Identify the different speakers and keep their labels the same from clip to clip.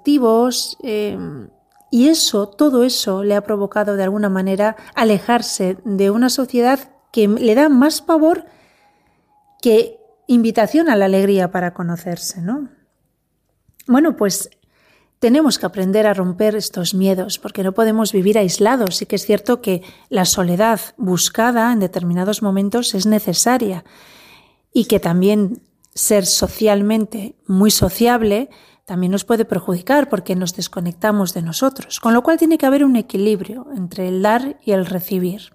Speaker 1: reactivos, y todo eso le ha provocado de alguna manera alejarse de una sociedad que le da más pavor que invitación a la alegría para conocerse, ¿no? Bueno, pues tenemos que aprender a romper estos miedos porque no podemos vivir aislados. Sí que es cierto que la soledad buscada en determinados momentos es necesaria y que también ser socialmente muy sociable también nos puede perjudicar porque nos desconectamos de nosotros. Con lo cual tiene que haber un equilibrio entre el dar y el recibir.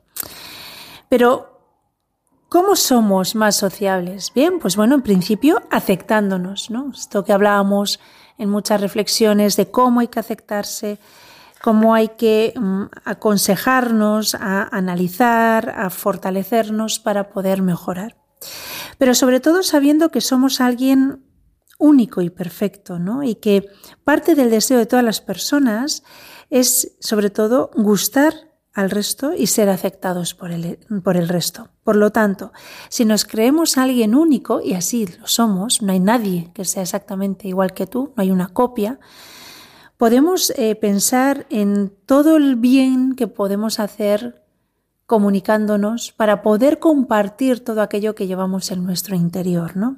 Speaker 1: Pero ¿cómo somos más sociables? Bien, pues bueno, en principio aceptándonos, ¿no? Esto que hablábamos en muchas reflexiones de cómo hay que aceptarse, cómo hay que aconsejarnos, a analizar, a fortalecernos para poder mejorar. Pero sobre todo sabiendo que somos alguien único y perfecto, ¿no? Y que parte del deseo de todas las personas es sobre todo gustar al resto y ser aceptados por el resto. Por lo tanto, si nos creemos alguien único, y así lo somos, no hay nadie que sea exactamente igual que tú, no hay una copia, podemos pensar en todo el bien que podemos hacer comunicándonos para poder compartir todo aquello que llevamos en nuestro interior, ¿no?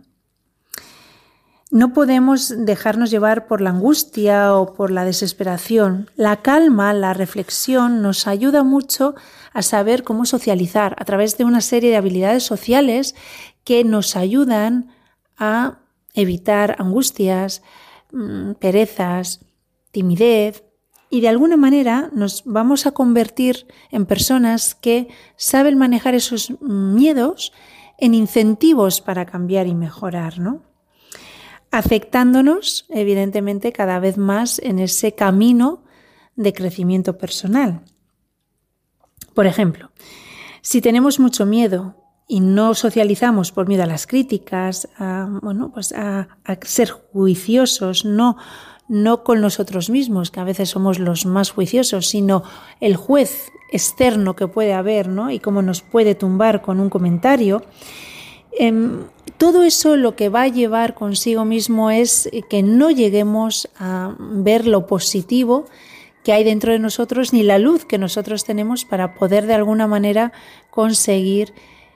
Speaker 1: No podemos dejarnos llevar por la angustia o por la desesperación. La calma, la reflexión nos ayuda mucho a saber cómo socializar a través de una serie de habilidades sociales que nos ayudan a evitar angustias, perezas, timidez y de alguna manera nos vamos a convertir en personas que saben manejar esos miedos en incentivos para cambiar y mejorar, ¿no? Afectándonos, evidentemente, cada vez más en ese camino de crecimiento personal. Por ejemplo, si tenemos mucho miedo y no socializamos por miedo a las críticas, a ser juiciosos, no con nosotros mismos, que a veces somos los más juiciosos, sino el juez externo que puede haber, ¿no? Y cómo nos puede tumbar con un comentario. Todo eso lo que va a llevar consigo mismo es que no lleguemos a ver lo positivo que hay dentro de nosotros ni la luz que nosotros tenemos para poder de alguna manera conseguir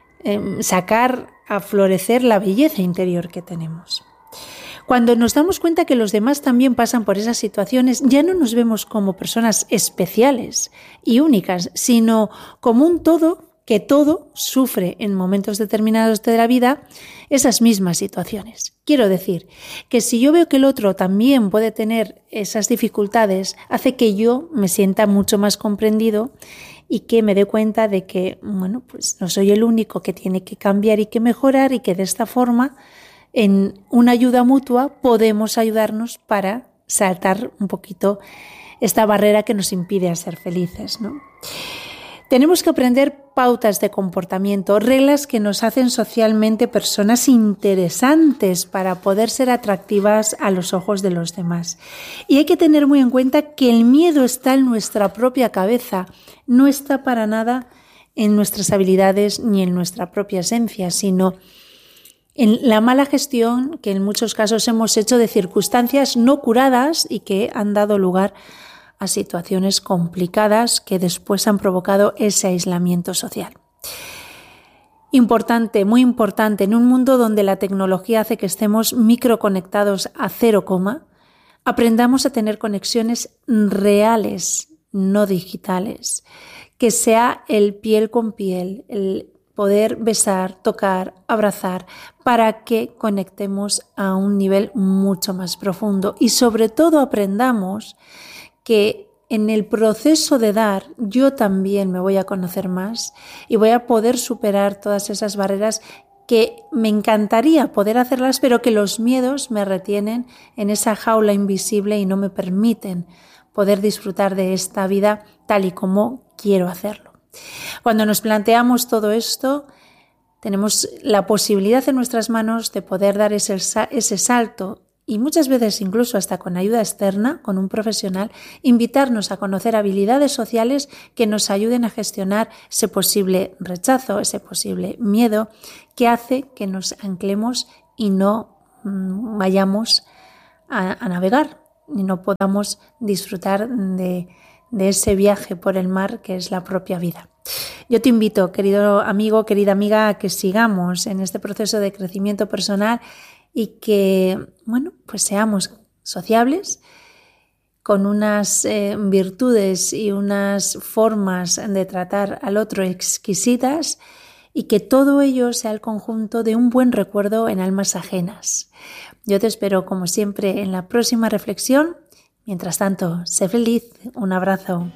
Speaker 1: sacar a florecer la belleza interior que tenemos. Cuando nos damos cuenta que los demás también pasan por esas situaciones, ya no nos vemos como personas especiales y únicas, sino como un todo que todo sufre en momentos determinados de la vida esas mismas situaciones. Quiero decir que si yo veo que el otro también puede tener esas dificultades, hace que yo me sienta mucho más comprendido y que me dé cuenta de que, pues no soy el único que tiene que cambiar y que mejorar y que de esta forma, en una ayuda mutua, podemos ayudarnos para saltar un poquito esta barrera que nos impide ser felices, ¿no? Tenemos que aprender pautas de comportamiento, reglas que nos hacen socialmente personas interesantes para poder ser atractivas a los ojos de los demás. Y hay que tener muy en cuenta que el miedo está en nuestra propia cabeza, no está para nada en nuestras habilidades ni en nuestra propia esencia, sino en la mala gestión que en muchos casos hemos hecho de circunstancias no curadas y que han dado lugar a situaciones complicadas que después han provocado ese aislamiento social. Importante, muy importante, en un mundo donde la tecnología hace que estemos microconectados a 0, aprendamos a tener conexiones reales, no digitales, que sea el piel con piel, el poder besar, tocar, abrazar, para que conectemos a un nivel mucho más profundo y sobre todo aprendamos que en el proceso de dar yo también me voy a conocer más y voy a poder superar todas esas barreras que me encantaría poder hacerlas, pero que los miedos me retienen en esa jaula invisible y no me permiten poder disfrutar de esta vida tal y como quiero hacerlo. Cuando nos planteamos todo esto, tenemos la posibilidad en nuestras manos de poder dar ese salto y muchas veces incluso hasta con ayuda externa, con un profesional, invitarnos a conocer habilidades sociales que nos ayuden a gestionar ese posible rechazo, ese posible miedo que hace que nos anclemos y no vayamos a navegar y no podamos disfrutar de ese viaje por el mar que es la propia vida. Yo te invito, querido amigo, querida amiga, a que sigamos en este proceso de crecimiento personal y que, pues seamos sociables, con unas virtudes y unas formas de tratar al otro exquisitas, y que todo ello sea el conjunto de un buen recuerdo en almas ajenas. Yo te espero, como siempre, en la próxima reflexión. Mientras tanto, sé feliz. Un abrazo.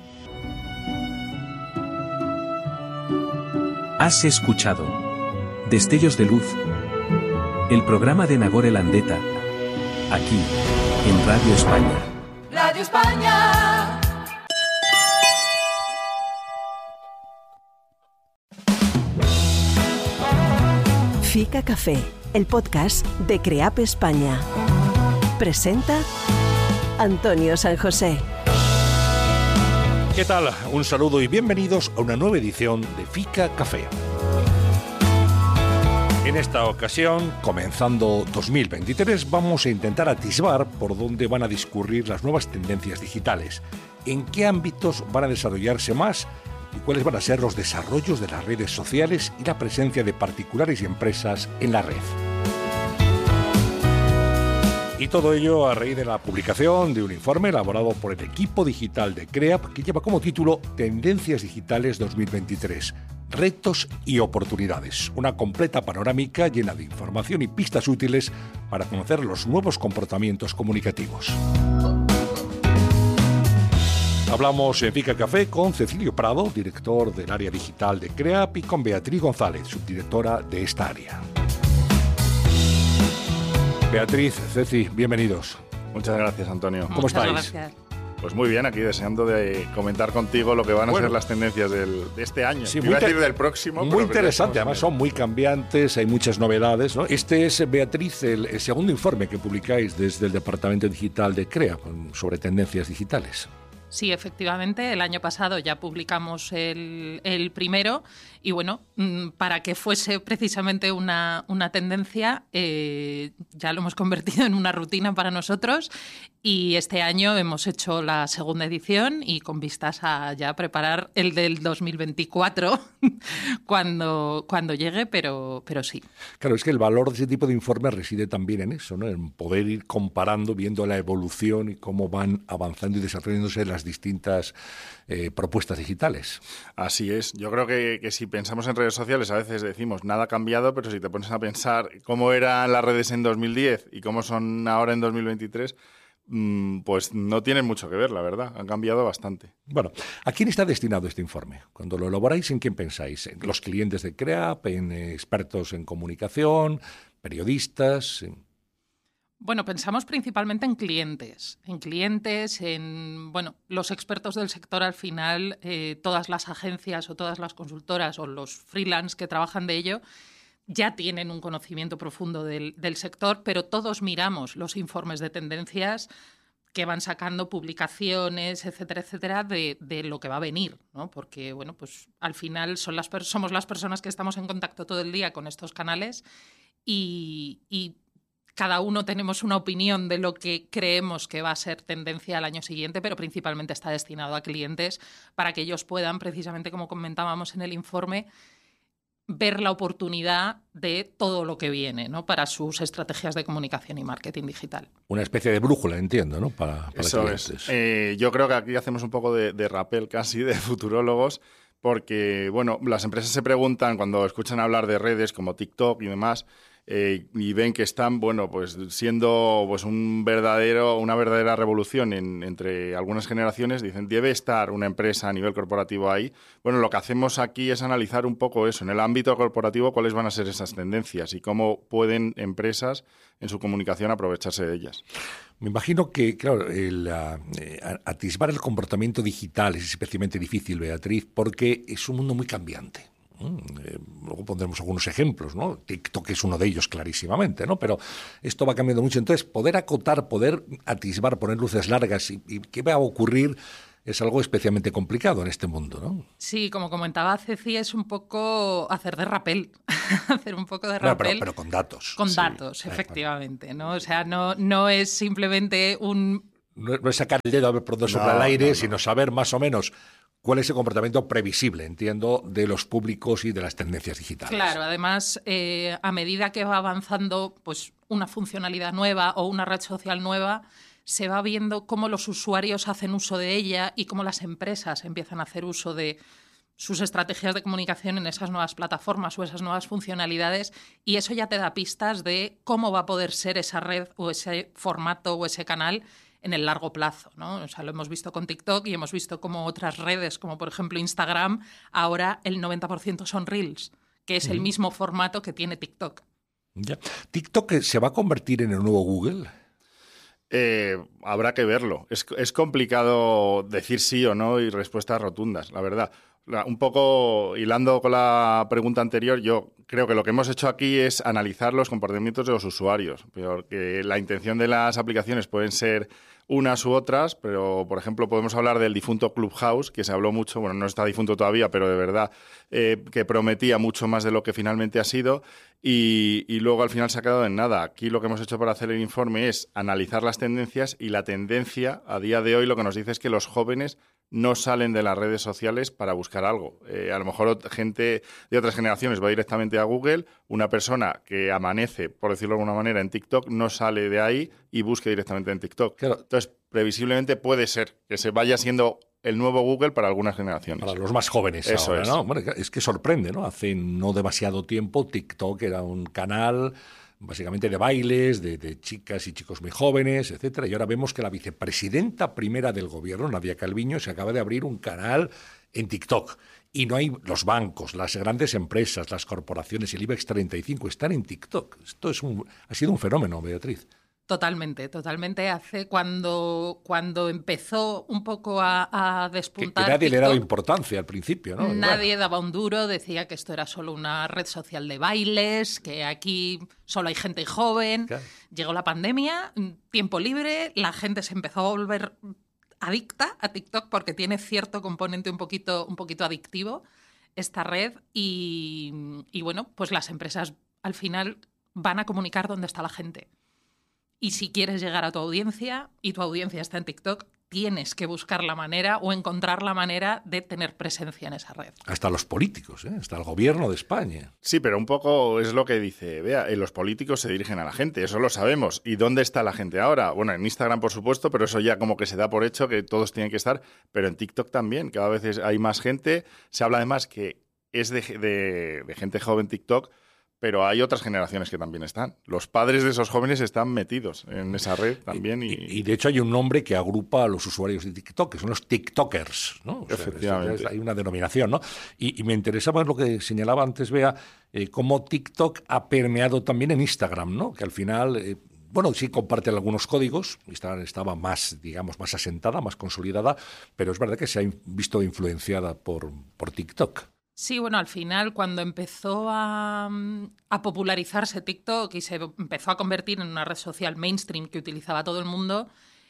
Speaker 2: Has escuchado Destellos de Luz, el programa de Nagore Landeta, aquí, en Radio España.
Speaker 3: Radio España.
Speaker 4: Fica Café, el podcast de CREAP España. Presenta Antonio San José.
Speaker 5: ¿Qué tal? Un saludo y bienvenidos a una nueva edición de Fica Café. En esta ocasión, comenzando 2023, vamos a intentar atisbar por dónde van a discurrir las nuevas tendencias digitales, en qué ámbitos van a desarrollarse más y cuáles van a ser los desarrollos de las redes sociales y la presencia de particulares y empresas en la red. Y todo ello a raíz de la publicación de un informe elaborado por el equipo digital de CREAP que lleva como título Tendencias Digitales 2023, Retos y Oportunidades. Una completa panorámica llena de información y pistas útiles para conocer los nuevos comportamientos comunicativos. Hablamos en Fica Café con Cecilio Prado, director del área digital de CREAP, y con Beatriz González, subdirectora de esta área. Beatriz, Ceci, bienvenidos.
Speaker 6: Muchas gracias, Antonio.
Speaker 5: ¿Cómo estáis?
Speaker 7: Gracias.
Speaker 6: Pues muy bien, aquí deseando de comentar contigo lo que van a ser las tendencias de este año.
Speaker 5: Sí,
Speaker 6: iba a decir del próximo.
Speaker 5: Muy interesante, además son muy cambiantes, hay muchas novedades, ¿no? Este es, Beatriz, el segundo informe que publicáis desde el Departamento Digital de CREAP sobre tendencias digitales.
Speaker 7: Sí, efectivamente, el año pasado ya publicamos el primero y bueno, para que fuese precisamente una tendencia, ya lo hemos convertido en una rutina para nosotros y este año hemos hecho la segunda edición y con vistas a ya preparar el del 2024 cuando llegue, pero sí.
Speaker 5: Claro, es que el valor de ese tipo de informes reside también en eso, ¿no? En poder ir comparando, viendo la evolución y cómo van avanzando y desarrollándose las distintas propuestas digitales.
Speaker 6: Así es. Yo creo que si pensamos en redes sociales, a veces decimos nada ha cambiado, pero si te pones a pensar cómo eran las redes en 2010 y cómo son ahora en 2023, pues no tienen mucho que ver, la verdad. Han cambiado bastante.
Speaker 5: Bueno, ¿a quién está destinado este informe? Cuando lo elaboráis, ¿en quién pensáis? ¿En los clientes de CREAP? ¿En expertos en comunicación? ¿Periodistas?
Speaker 7: Bueno, pensamos principalmente en clientes, los expertos del sector al final, todas las agencias o todas las consultoras o los freelance que trabajan de ello ya tienen un conocimiento profundo del sector, pero todos miramos los informes de tendencias que van sacando publicaciones, etcétera, de lo que va a venir, ¿no? Porque, bueno, pues al final somos las personas que estamos en contacto todo el día con estos canales y cada uno tenemos una opinión de lo que creemos que va a ser tendencia al año siguiente, pero principalmente está destinado a clientes para que ellos puedan, precisamente como comentábamos en el informe, ver la oportunidad de todo lo que viene, ¿no? Para sus estrategias de comunicación y marketing digital.
Speaker 5: Una especie de brújula, entiendo, ¿no? Para
Speaker 6: Eso
Speaker 5: clientes.
Speaker 6: Es. Yo creo que aquí hacemos un poco de rappel casi, de futurólogos, porque, bueno, las empresas se preguntan cuando escuchan hablar de redes como TikTok y demás, y ven que están, bueno, pues siendo pues una verdadera revolución entre algunas generaciones, dicen, debe estar una empresa a nivel corporativo ahí. Bueno, lo que hacemos aquí es analizar un poco eso, en el ámbito corporativo, cuáles van a ser esas tendencias y cómo pueden empresas en su comunicación aprovecharse de ellas.
Speaker 5: Me imagino que, claro, atisbar el comportamiento digital es especialmente difícil, Beatriz, porque es un mundo muy cambiante. Luego pondremos algunos ejemplos, ¿no? TikTok es uno de ellos clarísimamente, ¿no? Pero esto va cambiando mucho. Entonces, poder acotar, poder atisbar, poner luces largas y qué va a ocurrir es algo especialmente complicado en este mundo, ¿no?
Speaker 7: Sí, como comentaba Ceci, es un poco hacer de rappel, hacer un poco de rappel.
Speaker 5: Pero con datos.
Speaker 7: Con datos, efectivamente, ¿no? O sea, no es simplemente un
Speaker 5: No es sacar el dedo a ver por dónde sopla el aire, sino saber más o menos cuál es el comportamiento previsible, entiendo, de los públicos y de las tendencias digitales.
Speaker 7: Claro, además, a medida que va avanzando pues, una funcionalidad nueva o una red social nueva, se va viendo cómo los usuarios hacen uso de ella y cómo las empresas empiezan a hacer uso de sus estrategias de comunicación en esas nuevas plataformas o esas nuevas funcionalidades, y eso ya te da pistas de cómo va a poder ser esa red o ese formato o ese canal en el largo plazo, ¿no? O sea, lo hemos visto con TikTok y hemos visto como otras redes, como por ejemplo Instagram, ahora el 90% son Reels, que es el mismo formato que tiene TikTok.
Speaker 5: Ya. ¿TikTok se va a convertir en el nuevo Google?
Speaker 6: Habrá que verlo. Es complicado decir sí o no y respuestas rotundas, la verdad. Un poco hilando con la pregunta anterior, yo creo que lo que hemos hecho aquí es analizar los comportamientos de los usuarios, porque la intención de las aplicaciones pueden ser unas u otras, pero por ejemplo podemos hablar del difunto Clubhouse, que se habló mucho, bueno, no está difunto todavía, pero de verdad que prometía mucho más de lo que finalmente ha sido, y luego al final se ha quedado en nada. Aquí lo que hemos hecho para hacer el informe es analizar las tendencias, y la tendencia a día de hoy lo que nos dice es que los jóvenes no salen de las redes sociales para buscar algo. A lo mejor gente de otras generaciones va directamente a Google. Una persona que amanece, por decirlo de alguna manera, en TikTok no sale de ahí y busque directamente en TikTok.
Speaker 5: Claro.
Speaker 6: Entonces, previsiblemente puede ser que se vaya siendo el nuevo Google para algunas generaciones.
Speaker 5: Para los más jóvenes.
Speaker 6: Eso
Speaker 5: ahora,
Speaker 6: es.
Speaker 5: ¿no? Bueno, es que sorprende, ¿no? Hace no demasiado tiempo TikTok era un canal básicamente de bailes, de chicas y chicos muy jóvenes, etcétera. Y ahora vemos que la vicepresidenta primera del gobierno, Nadia Calviño, se acaba de abrir un canal en TikTok. Y no hay los bancos, las grandes empresas, las corporaciones, el IBEX 35 están en TikTok. Esto ha sido un fenómeno, Beatriz.
Speaker 7: Totalmente. Hace cuando empezó un poco a despuntar
Speaker 5: Que nadie
Speaker 7: TikTok,
Speaker 5: le daba importancia al principio, ¿no?
Speaker 7: Nadie daba un duro, decía que esto era solo una red social de bailes, que aquí solo hay gente joven.
Speaker 5: Claro.
Speaker 7: Llegó la pandemia, tiempo libre, la gente se empezó a volver adicta a TikTok porque tiene cierto componente un poquito adictivo esta red, y bueno, pues las empresas al final van a comunicar dónde está la gente. Y si quieres llegar a tu audiencia y tu audiencia está en TikTok, tienes que buscar la manera o encontrar la manera de tener presencia en esa red.
Speaker 5: Hasta los políticos, hasta el gobierno de España.
Speaker 6: Sí, pero un poco es lo que dice Bea, los políticos se dirigen a la gente, eso lo sabemos. ¿Y dónde está la gente ahora? Bueno, en Instagram por supuesto, pero eso ya como que se da por hecho que todos tienen que estar, pero en TikTok también, cada vez hay más gente. Se habla además que es de gente joven TikTok, pero hay otras generaciones que también están. Los padres de esos jóvenes están metidos en esa red también.
Speaker 5: Y de hecho hay un nombre que agrupa a los usuarios de TikTok, que son los TikTokers, ¿no? O sea,
Speaker 6: efectivamente.
Speaker 5: Hay una denominación, ¿no? Y me interesaba lo que señalaba antes, Bea, cómo TikTok ha permeado también en Instagram, ¿no? Que al final... Bueno, sí comparten algunos códigos, estaba más, digamos, más asentada, más consolidada, pero es verdad que se ha visto influenciada por TikTok.
Speaker 7: Sí, bueno, al final cuando empezó a popularizarse TikTok y se empezó a convertir en una red social mainstream que utilizaba todo el mundo,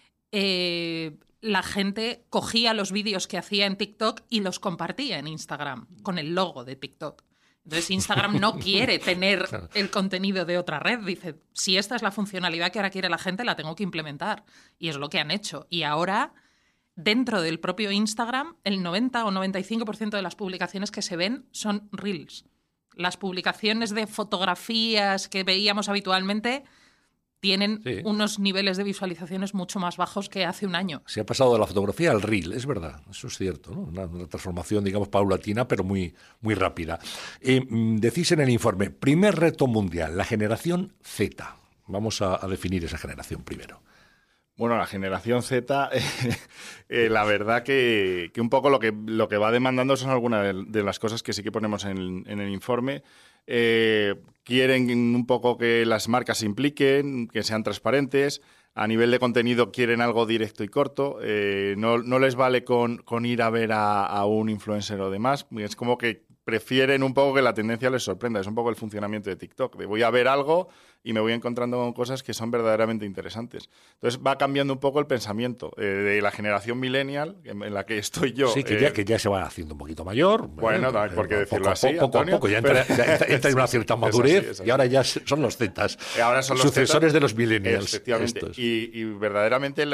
Speaker 7: la gente cogía los vídeos que hacía en TikTok y los compartía en Instagram con el logo de TikTok. Entonces Instagram no quiere tener el contenido de otra red. Dice, si esta es la funcionalidad que ahora quiere la gente, la tengo que implementar. Y es lo que han hecho. Y ahora, dentro del propio Instagram, el 90 o 95% de las publicaciones que se ven son Reels. Las publicaciones de fotografías que veíamos habitualmente tienen unos niveles de visualizaciones mucho más bajos que hace un año.
Speaker 5: Se ha pasado de la fotografía al reel, es verdad, eso es cierto, ¿no? Una transformación, digamos, paulatina, pero muy, muy rápida. Decís en el informe, primer reto mundial, la generación Z. Vamos a definir esa generación primero.
Speaker 6: Bueno, la generación Z, la verdad que un poco lo que va demandando son algunas de las cosas que sí que ponemos en el informe. Quieren un poco que las marcas se impliquen, que sean transparentes. A nivel de contenido quieren algo directo y corto. No les vale con ir a ver a un influencer o demás. Es como que prefieren un poco que la tendencia les sorprenda. Es un poco el funcionamiento de TikTok. De voy a ver algo y me voy encontrando con cosas que son verdaderamente interesantes. Entonces va cambiando un poco el pensamiento de la generación millennial, en la que estoy yo.
Speaker 5: Sí, que ya se va haciendo un poquito mayor.
Speaker 6: Bueno, no hay por qué decirlo así,
Speaker 5: poco a
Speaker 6: Antonio,
Speaker 5: poco, ya entra en una cierta madurez y ahora ya son los Zetas,
Speaker 6: ahora son los
Speaker 5: sucesores
Speaker 6: Zetas,
Speaker 5: de los millennials.
Speaker 6: Efectivamente. Y verdaderamente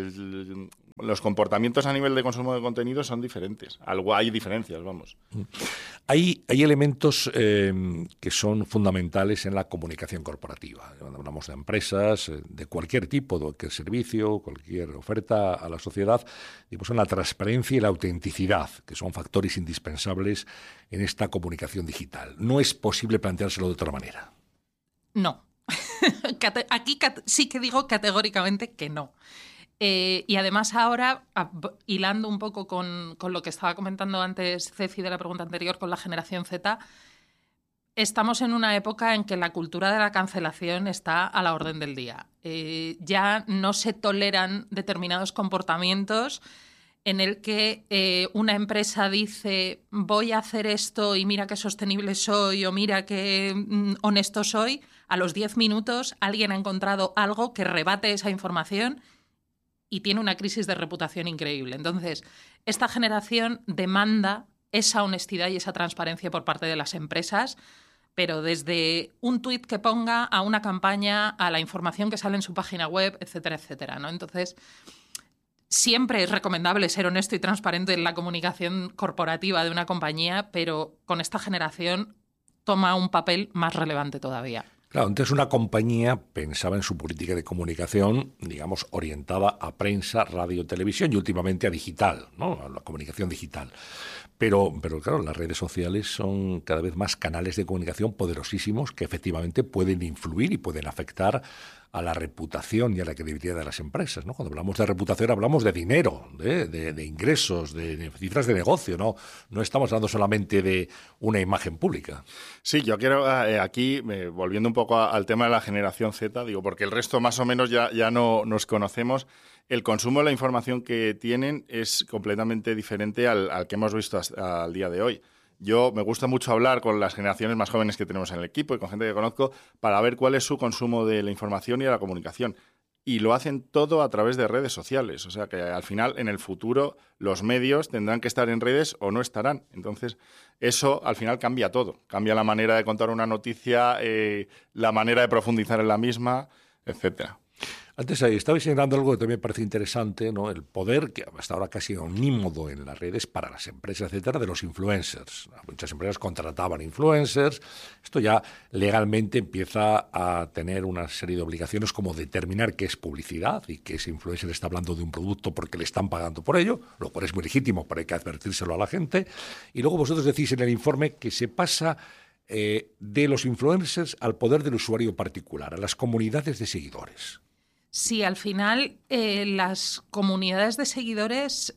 Speaker 6: los comportamientos a nivel de consumo de contenido son diferentes. Hay diferencias, vamos.
Speaker 5: Hay elementos que son fundamentales en la comunicación corporativa. Cuando hablamos de empresas, de cualquier tipo, de cualquier servicio, cualquier oferta a la sociedad, son la transparencia y la autenticidad, que son factores indispensables en esta comunicación digital. No es posible planteárselo de otra manera.
Speaker 7: No. Aquí sí que digo categóricamente que no. Y además ahora, hilando un poco con lo que estaba comentando antes Ceci de la pregunta anterior con la generación Z, estamos en una época en que la cultura de la cancelación está a la orden del día. Ya no se toleran determinados comportamientos en el que una empresa dice voy a hacer esto y mira qué sostenible soy o mira qué honesto soy. A los 10 minutos alguien ha encontrado algo que rebate esa información y tiene una crisis de reputación increíble. Entonces, esta generación demanda esa honestidad y esa transparencia por parte de las empresas, pero desde un tuit que ponga a una campaña, a la información que sale en su página web, etcétera, etcétera, ¿no? Entonces, siempre es recomendable ser honesto y transparente en la comunicación corporativa de una compañía, pero con esta generación toma un papel más relevante todavía.
Speaker 5: Claro, antes una compañía pensaba en su política de comunicación, digamos, orientada a prensa, radio, televisión y últimamente a digital, ¿no? A la comunicación digital. Pero claro, las redes sociales son cada vez más canales de comunicación poderosísimos que efectivamente pueden influir y pueden afectar a la reputación y a la credibilidad de las empresas, ¿no? Cuando hablamos de reputación hablamos de dinero, de ingresos, de cifras de negocio, no estamos hablando solamente de una imagen pública.
Speaker 6: Sí, yo quiero aquí, volviendo un poco al tema de la generación Z, digo, porque el resto más o menos ya no nos conocemos, el consumo de la información que tienen es completamente diferente al que hemos visto hasta el día de hoy. Me gusta mucho hablar con las generaciones más jóvenes que tenemos en el equipo y con gente que conozco para ver cuál es su consumo de la información y de la comunicación. Y lo hacen todo a través de redes sociales. O sea que al final, en el futuro, los medios tendrán que estar en redes o no estarán. Entonces, eso al final cambia todo. Cambia la manera de contar una noticia, la manera de profundizar en la misma, etcétera.
Speaker 5: Antes ahí estabais señalando algo que también me parece interesante, ¿no? El poder, que hasta ahora casi omnímodo en las redes para las empresas, etcétera, de los influencers. Muchas empresas contrataban influencers. Esto ya legalmente empieza a tener una serie de obligaciones como determinar qué es publicidad y que ese influencer está hablando de un producto porque le están pagando por ello, lo cual es muy legítimo, pero hay que advertírselo a la gente. Y luego vosotros decís en el informe que se pasa de los influencers al poder del usuario particular, a las comunidades de seguidores.
Speaker 7: Sí, al final las comunidades de seguidores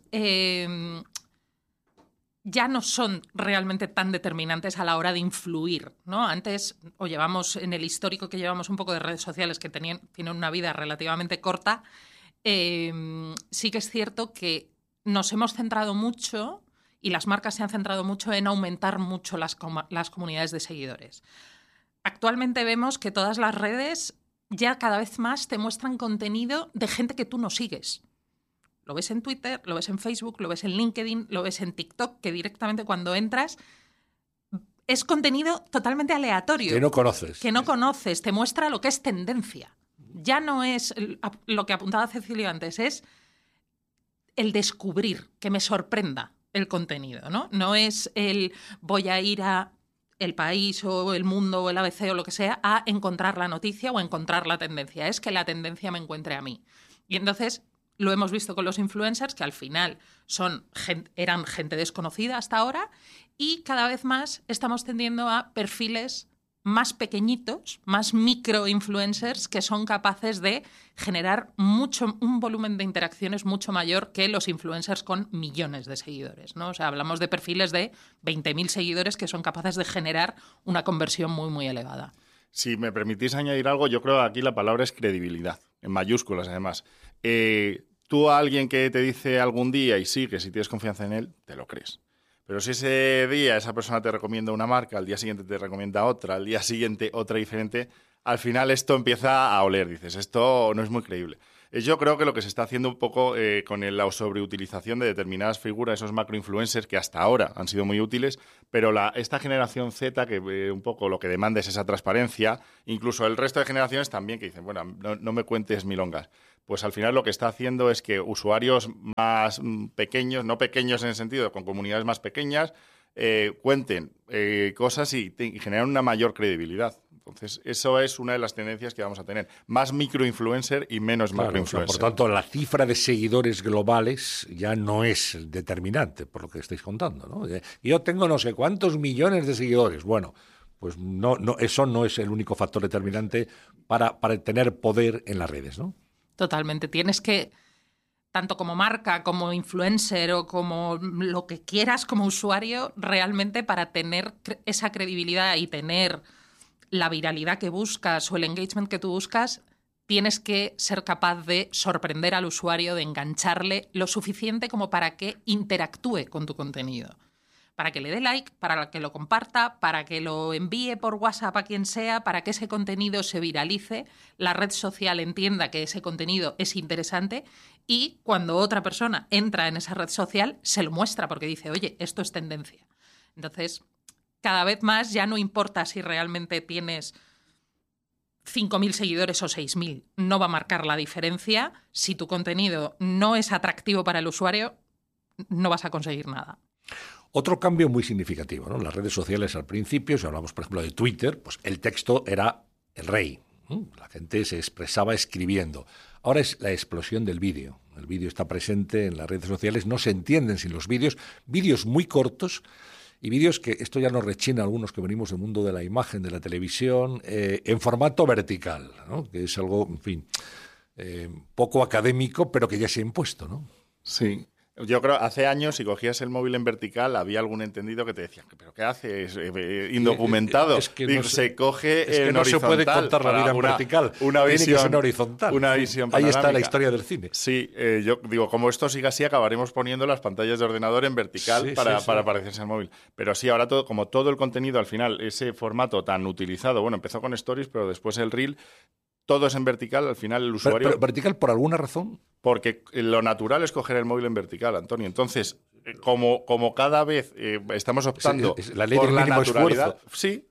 Speaker 7: ya no son realmente tan determinantes a la hora de influir, ¿no? Antes, o llevamos en el histórico que llevamos un poco de redes sociales que tienen una vida relativamente corta, sí que es cierto que nos hemos centrado mucho y las marcas se han centrado mucho en aumentar mucho las comunidades de seguidores. Actualmente vemos que todas las redes ya cada vez más te muestran contenido de gente que tú no sigues. Lo ves en Twitter, lo ves en Facebook, lo ves en LinkedIn, lo ves en TikTok, que directamente cuando entras es contenido totalmente aleatorio.
Speaker 5: Que no conoces.
Speaker 7: Que no conoces, te muestra lo que es tendencia. Ya no es lo que apuntaba Cecilia antes, es el descubrir, que me sorprenda el contenido, ¿no? No es el voy a ir a El País o El Mundo o el ABC o lo que sea a encontrar la noticia o a encontrar la tendencia. Es que la tendencia me encuentre a mí. Y entonces lo hemos visto con los influencers, que al final eran gente desconocida hasta ahora, y cada vez más estamos tendiendo a perfiles más pequeñitos, más micro-influencers que son capaces de generar un volumen de interacciones mucho mayor que los influencers con millones de seguidores, ¿no? O sea, hablamos de perfiles de 20.000 seguidores que son capaces de generar una conversión muy, muy elevada.
Speaker 6: Si me permitís añadir algo, yo creo que aquí la palabra es credibilidad, en mayúsculas además. Tú a alguien que te dice algún día y sigues y tienes confianza en él, te lo crees. Pero si ese día esa persona te recomienda una marca, al día siguiente te recomienda otra, al día siguiente otra diferente, al final esto empieza a oler. Dices, esto no es muy creíble. Yo creo que lo que se está haciendo un poco con la sobreutilización de determinadas figuras, esos macroinfluencers que hasta ahora han sido muy útiles, pero esta generación Z, que un poco lo que demanda es esa transparencia, incluso el resto de generaciones también, que dicen, bueno, no me cuentes milongas. Pues al final lo que está haciendo es que usuarios más pequeños, no pequeños en el sentido, con comunidades más pequeñas, cuenten cosas y generan una mayor credibilidad. Entonces, eso es una de las tendencias que vamos a tener. Más microinfluencer y menos macroinfluencer.
Speaker 5: Por tanto, la cifra de seguidores globales ya no es determinante, por lo que estáis contando, ¿no? Yo tengo no sé cuántos millones de seguidores. Bueno, pues no, eso no es el único factor determinante para tener poder en las redes, ¿no?
Speaker 7: Totalmente. Tienes que, tanto como marca, como influencer o como lo que quieras como usuario, realmente para tener esa credibilidad y tener la viralidad que buscas o el engagement que tú buscas, tienes que ser capaz de sorprender al usuario, de engancharle lo suficiente como para que interactúe con tu contenido. Para que le dé like, para que lo comparta, para que lo envíe por WhatsApp a quien sea, para que ese contenido se viralice, la red social entienda que ese contenido es interesante y cuando otra persona entra en esa red social se lo muestra porque dice, oye, esto es tendencia. Entonces, cada vez más ya no importa si realmente tienes 5.000 seguidores o 6.000. No va a marcar la diferencia. Si tu contenido no es atractivo para el usuario, no vas a conseguir nada.
Speaker 5: Otro cambio muy significativo, ¿no? Las redes sociales al principio, si hablamos por ejemplo de Twitter, pues el texto era el rey. La gente se expresaba escribiendo. Ahora es la explosión del vídeo. El vídeo está presente en las redes sociales, no se entienden sin los vídeos. Vídeos muy cortos y vídeos que, esto ya nos rechina a algunos que venimos del mundo de la imagen, de la televisión, en formato vertical, ¿no? Que es algo, en fin, poco académico, pero que ya se ha impuesto, ¿no?
Speaker 6: Sí. Yo creo, hace años, si cogías el móvil en vertical, había algún entendido que te decía, ¿pero qué haces? Indocumentado.
Speaker 5: Es que no
Speaker 6: se coge
Speaker 5: es que
Speaker 6: en
Speaker 5: no se puede contar la vida en
Speaker 6: una,
Speaker 5: vertical.
Speaker 6: Una
Speaker 5: Tiene
Speaker 6: visión,
Speaker 5: que ser horizontal.
Speaker 6: Una visión
Speaker 5: Ahí
Speaker 6: panorámica.
Speaker 5: está la historia del cine.
Speaker 6: Sí, yo digo, como esto siga así, acabaremos poniendo las pantallas de ordenador en vertical para parecerse al móvil. Pero sí, ahora como todo el contenido, al final, ese formato tan utilizado, bueno, empezó con Stories, pero después el Reel, todo es en vertical, al final el usuario...
Speaker 5: ¿Pero vertical por alguna razón?
Speaker 6: Porque lo natural es coger el móvil en vertical, Antonio. Entonces, como cada vez estamos optando
Speaker 5: la ley
Speaker 6: por
Speaker 5: del
Speaker 6: la
Speaker 5: mínimo
Speaker 6: naturalidad...
Speaker 5: esfuerzo.
Speaker 6: Sí,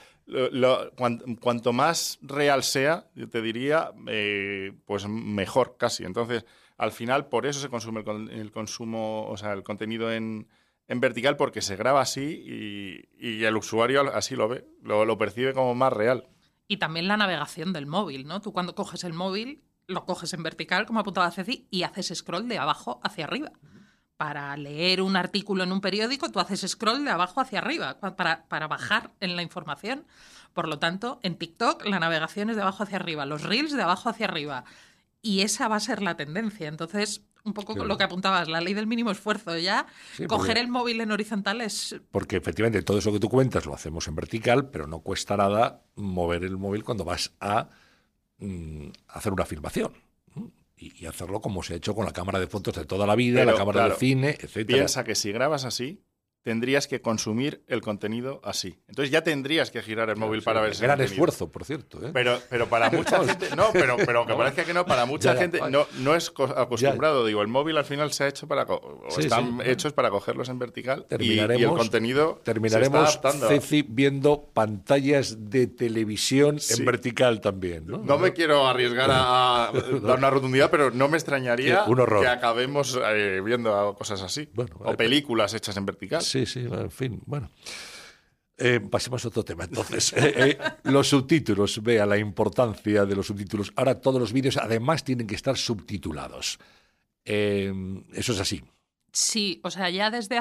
Speaker 6: cuanto más real sea, yo te diría, pues mejor casi. Entonces, al final, por eso se consume el consumo, o sea, el contenido en vertical, porque se graba así y el usuario así lo ve, lo percibe como más real.
Speaker 7: Y también la navegación del móvil, ¿no? Tú cuando coges el móvil, lo coges en vertical, como apuntaba Ceci, y haces scroll de abajo hacia arriba. Para leer un artículo en un periódico, tú haces scroll de abajo hacia arriba, para bajar en la información. Por lo tanto, en TikTok la navegación es de abajo hacia arriba, los reels de abajo hacia arriba. Y esa va a ser la tendencia. Entonces, un poco con lo que apuntabas, la ley del mínimo esfuerzo. Ya coger el móvil en horizontal es... Porque
Speaker 5: efectivamente todo eso que tú cuentas lo hacemos en vertical, pero no cuesta nada mover el móvil cuando vas a hacer una filmación. Y hacerlo como se ha hecho con la cámara de fotos de toda la vida, la cámara de cine, etcétera.
Speaker 6: Piensa que si grabas así, tendrías que consumir el contenido así. Entonces ya tendrías que girar el móvil para ver ese
Speaker 5: gran
Speaker 6: contenido.
Speaker 5: Esfuerzo, por cierto.
Speaker 6: Pero para mucha gente... No, pero que parezca que no, para mucha gente no es acostumbrado. Digo, el móvil al final se ha hecho están hechos para cogerlos en vertical y el contenido
Speaker 5: terminaremos,
Speaker 6: se está adaptando.
Speaker 5: Ceci, viendo pantallas de televisión en vertical también. No
Speaker 6: me quiero arriesgar a dar una rotundidad, pero no me extrañaría que acabemos viendo cosas así. O películas hechas en vertical.
Speaker 5: Sí, en fin, bueno. Pasemos a otro tema, entonces. Los subtítulos, vea la importancia de los subtítulos. Ahora todos los vídeos además tienen que estar subtitulados. Eso es así.
Speaker 7: Sí, o sea, ya desde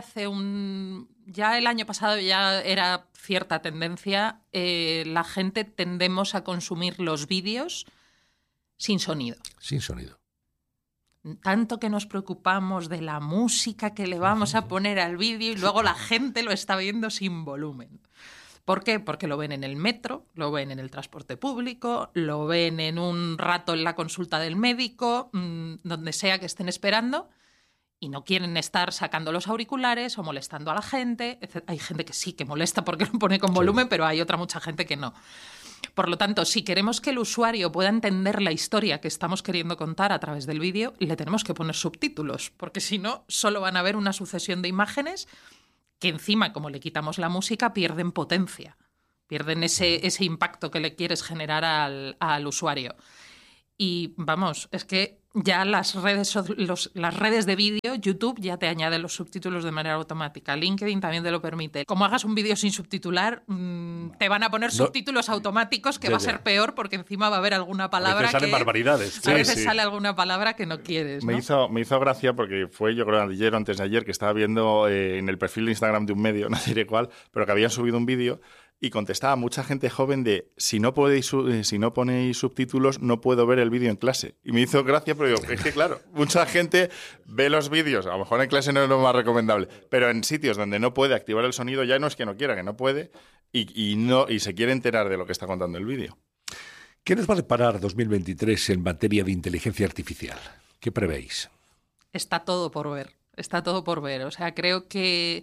Speaker 7: ya el año pasado ya era cierta tendencia. La gente tendemos a consumir los vídeos sin sonido.
Speaker 5: Sin sonido.
Speaker 7: Tanto que nos preocupamos de la música que le vamos a poner al vídeo y luego la gente lo está viendo sin volumen. ¿Por qué? Porque lo ven en el metro, lo ven en el transporte público, lo ven en un rato en la consulta del médico, donde sea que estén esperando, y no quieren estar sacando los auriculares o molestando a la gente. Hay gente que sí que molesta porque lo pone con volumen, pero hay mucha gente que no. Por lo tanto, si queremos que el usuario pueda entender la historia que estamos queriendo contar a través del vídeo, le tenemos que poner subtítulos, porque si no, solo van a ver una sucesión de imágenes que encima, como le quitamos la música, pierden potencia, pierden ese impacto que le quieres generar al usuario. Y vamos, es que ya las redes de vídeo, YouTube ya te añade los subtítulos de manera automática. LinkedIn también te lo permite. Como hagas un vídeo sin subtitular, te van a poner subtítulos automáticos, que va a ser peor porque encima va a haber alguna palabra
Speaker 5: a veces salen barbaridades.
Speaker 7: A veces sale alguna palabra que no quieres, ¿no?
Speaker 6: Me hizo gracia porque fue, yo creo, ayer o antes de ayer, que estaba viendo en el perfil de Instagram de un medio, no diré cuál, pero que habían subido un vídeo y contestaba mucha gente joven de si no ponéis subtítulos no puedo ver el vídeo en clase. Y me hizo gracia porque digo, es que claro, mucha gente ve los vídeos, a lo mejor en clase no es lo más recomendable, pero en sitios donde no puede activar el sonido ya no es que no quiera, que no puede y se quiere enterar de lo que está contando el vídeo.
Speaker 5: ¿Qué nos va a deparar 2023 en materia de inteligencia artificial? ¿Qué prevéis?
Speaker 7: Está todo por ver. O sea, creo que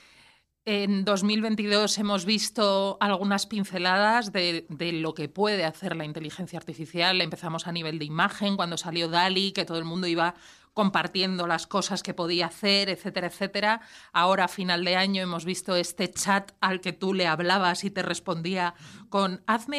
Speaker 7: en 2022 hemos visto algunas pinceladas de lo que puede hacer la inteligencia artificial. Empezamos a nivel de imagen, cuando salió DALL-E, que todo el mundo iba compartiendo las cosas que podía hacer, etcétera, etcétera. Ahora, a final de año, hemos visto este chat al que tú le hablabas y te respondía con hazme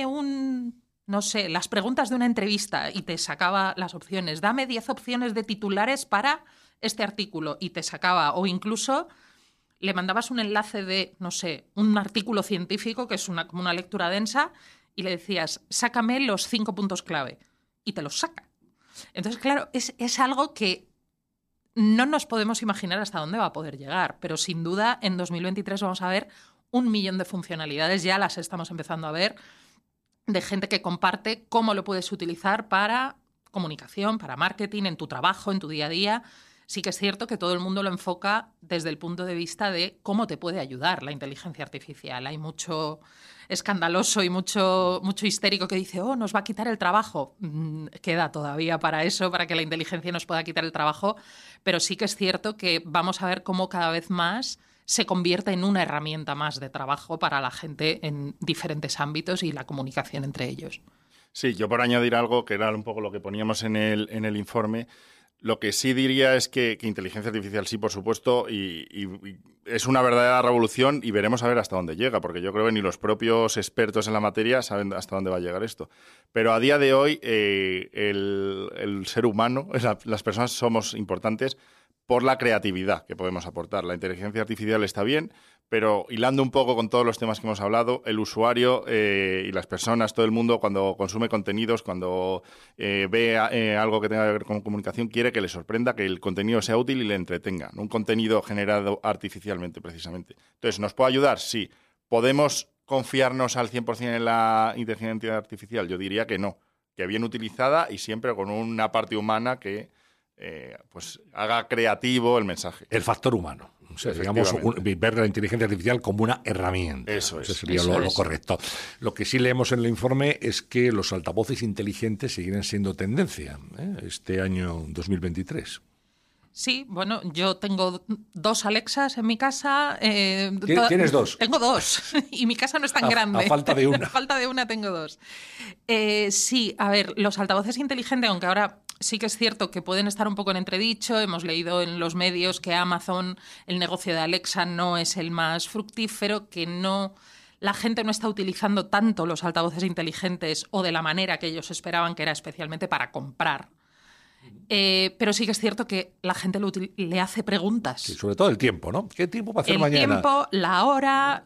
Speaker 7: las preguntas de una entrevista y te sacaba las opciones. Dame 10 opciones de titulares para este artículo y te sacaba. O incluso le mandabas un enlace de, un artículo científico, que es como una lectura densa, y le decías, sácame los 5 puntos clave. Y te los saca. Entonces, claro, es algo que no nos podemos imaginar hasta dónde va a poder llegar. Pero sin duda, en 2023 vamos a ver 1 millón de funcionalidades. Ya las estamos empezando a ver, de gente que comparte cómo lo puedes utilizar para comunicación, para marketing, en tu trabajo, en tu día a día. Sí que es cierto que todo el mundo lo enfoca desde el punto de vista de cómo te puede ayudar la inteligencia artificial. Hay mucho escandaloso y mucho histérico que dice, nos va a quitar el trabajo. Queda todavía para eso, para que la inteligencia nos pueda quitar el trabajo, pero sí que es cierto que vamos a ver cómo cada vez más se convierte en una herramienta más de trabajo para la gente en diferentes ámbitos y la comunicación entre ellos.
Speaker 6: Sí, yo por añadir algo, que era un poco lo que poníamos en el informe. Lo que sí diría es que inteligencia artificial sí, por supuesto, y es una verdadera revolución y veremos a ver hasta dónde llega, porque yo creo que ni los propios expertos en la materia saben hasta dónde va a llegar esto. Pero a día de hoy el ser humano, las personas somos importantes por la creatividad que podemos aportar. La inteligencia artificial está bien, pero hilando un poco con todos los temas que hemos hablado, el usuario y las personas, todo el mundo, cuando consume contenidos, cuando ve algo que tenga que ver con comunicación, quiere que le sorprenda, que el contenido sea útil y le entretenga, ¿no? Un contenido generado artificialmente, precisamente. Entonces, ¿nos puede ayudar? Sí. ¿Podemos confiarnos al 100% en la inteligencia artificial? Yo diría que no, que bien utilizada y siempre con una parte humana que pues haga creativo el mensaje.
Speaker 5: El factor humano. O sea, digamos, ver la inteligencia artificial como una herramienta.
Speaker 6: Eso es.
Speaker 5: Ese sería lo correcto. Lo que sí leemos en el informe es que los altavoces inteligentes seguirán siendo tendencia este año 2023.
Speaker 7: Sí, bueno, yo tengo 2 Alexas en mi casa.
Speaker 5: ¿Tienes 2?
Speaker 7: Tengo 2 y mi casa no es tan grande.
Speaker 5: A falta de una.
Speaker 7: A falta de una tengo 2. Sí, a ver, los altavoces inteligentes, aunque ahora sí que es cierto que pueden estar un poco en entredicho, hemos leído en los medios que Amazon, el negocio de Alexa no es el más fructífero, que la gente no está utilizando tanto los altavoces inteligentes o de la manera que ellos esperaban, que era especialmente para comprar. Pero sí que es cierto que la gente le hace preguntas.
Speaker 5: Sí, sobre todo el tiempo, ¿no? ¿Qué tiempo va a hacer mañana?
Speaker 7: El tiempo, la hora,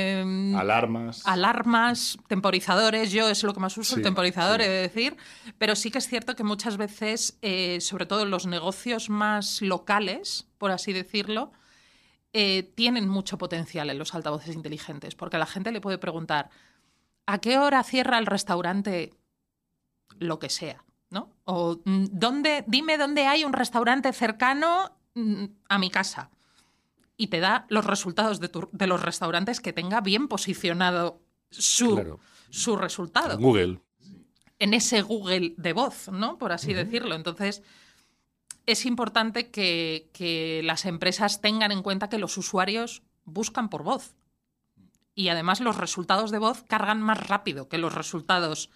Speaker 6: alarmas,
Speaker 7: temporizadores. Yo es lo que más uso, el temporizador,
Speaker 6: sí.
Speaker 7: he de decir. Pero sí que es cierto que muchas veces, sobre todo en los negocios más locales, por así decirlo, tienen mucho potencial en los altavoces inteligentes, porque la gente le puede preguntar ¿a qué hora cierra el restaurante? Lo que sea, ¿no? O dime dónde hay un restaurante cercano a mi casa. Y te da los resultados de los restaurantes que tenga bien posicionado su resultado.
Speaker 5: Google.
Speaker 7: En ese Google de voz, ¿no? Por así decirlo. Entonces, es importante que las empresas tengan en cuenta que los usuarios buscan por voz. Y además los resultados de voz cargan más rápido que los resultados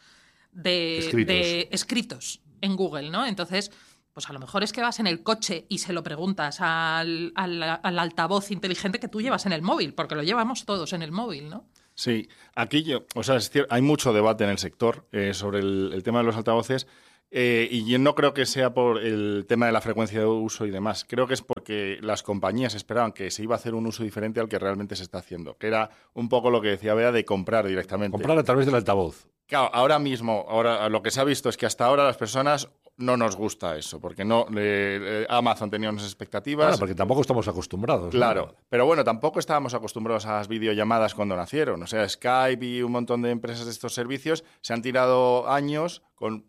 Speaker 7: de escritos en Google, ¿no? Entonces, pues a lo mejor es que vas en el coche y se lo preguntas al altavoz inteligente que tú llevas en el móvil, porque lo llevamos todos en el móvil, ¿no?
Speaker 6: Sí, aquí hay mucho debate en el sector sobre el tema de los altavoces. Y yo no creo que sea por el tema de la frecuencia de uso y demás. Creo que es porque las compañías esperaban que se iba a hacer un uso diferente al que realmente se está haciendo, que era un poco lo que decía Bea de comprar directamente.
Speaker 5: Comprar a través del altavoz.
Speaker 6: Claro, ahora lo que se ha visto es que hasta ahora las personas no nos gusta eso, porque Amazon tenía unas expectativas.
Speaker 5: Claro, porque tampoco estamos acostumbrados.
Speaker 6: Claro,
Speaker 5: ¿no?
Speaker 6: Pero bueno, tampoco estábamos acostumbrados a las videollamadas cuando nacieron. O sea, Skype y un montón de empresas de estos servicios se han tirado años con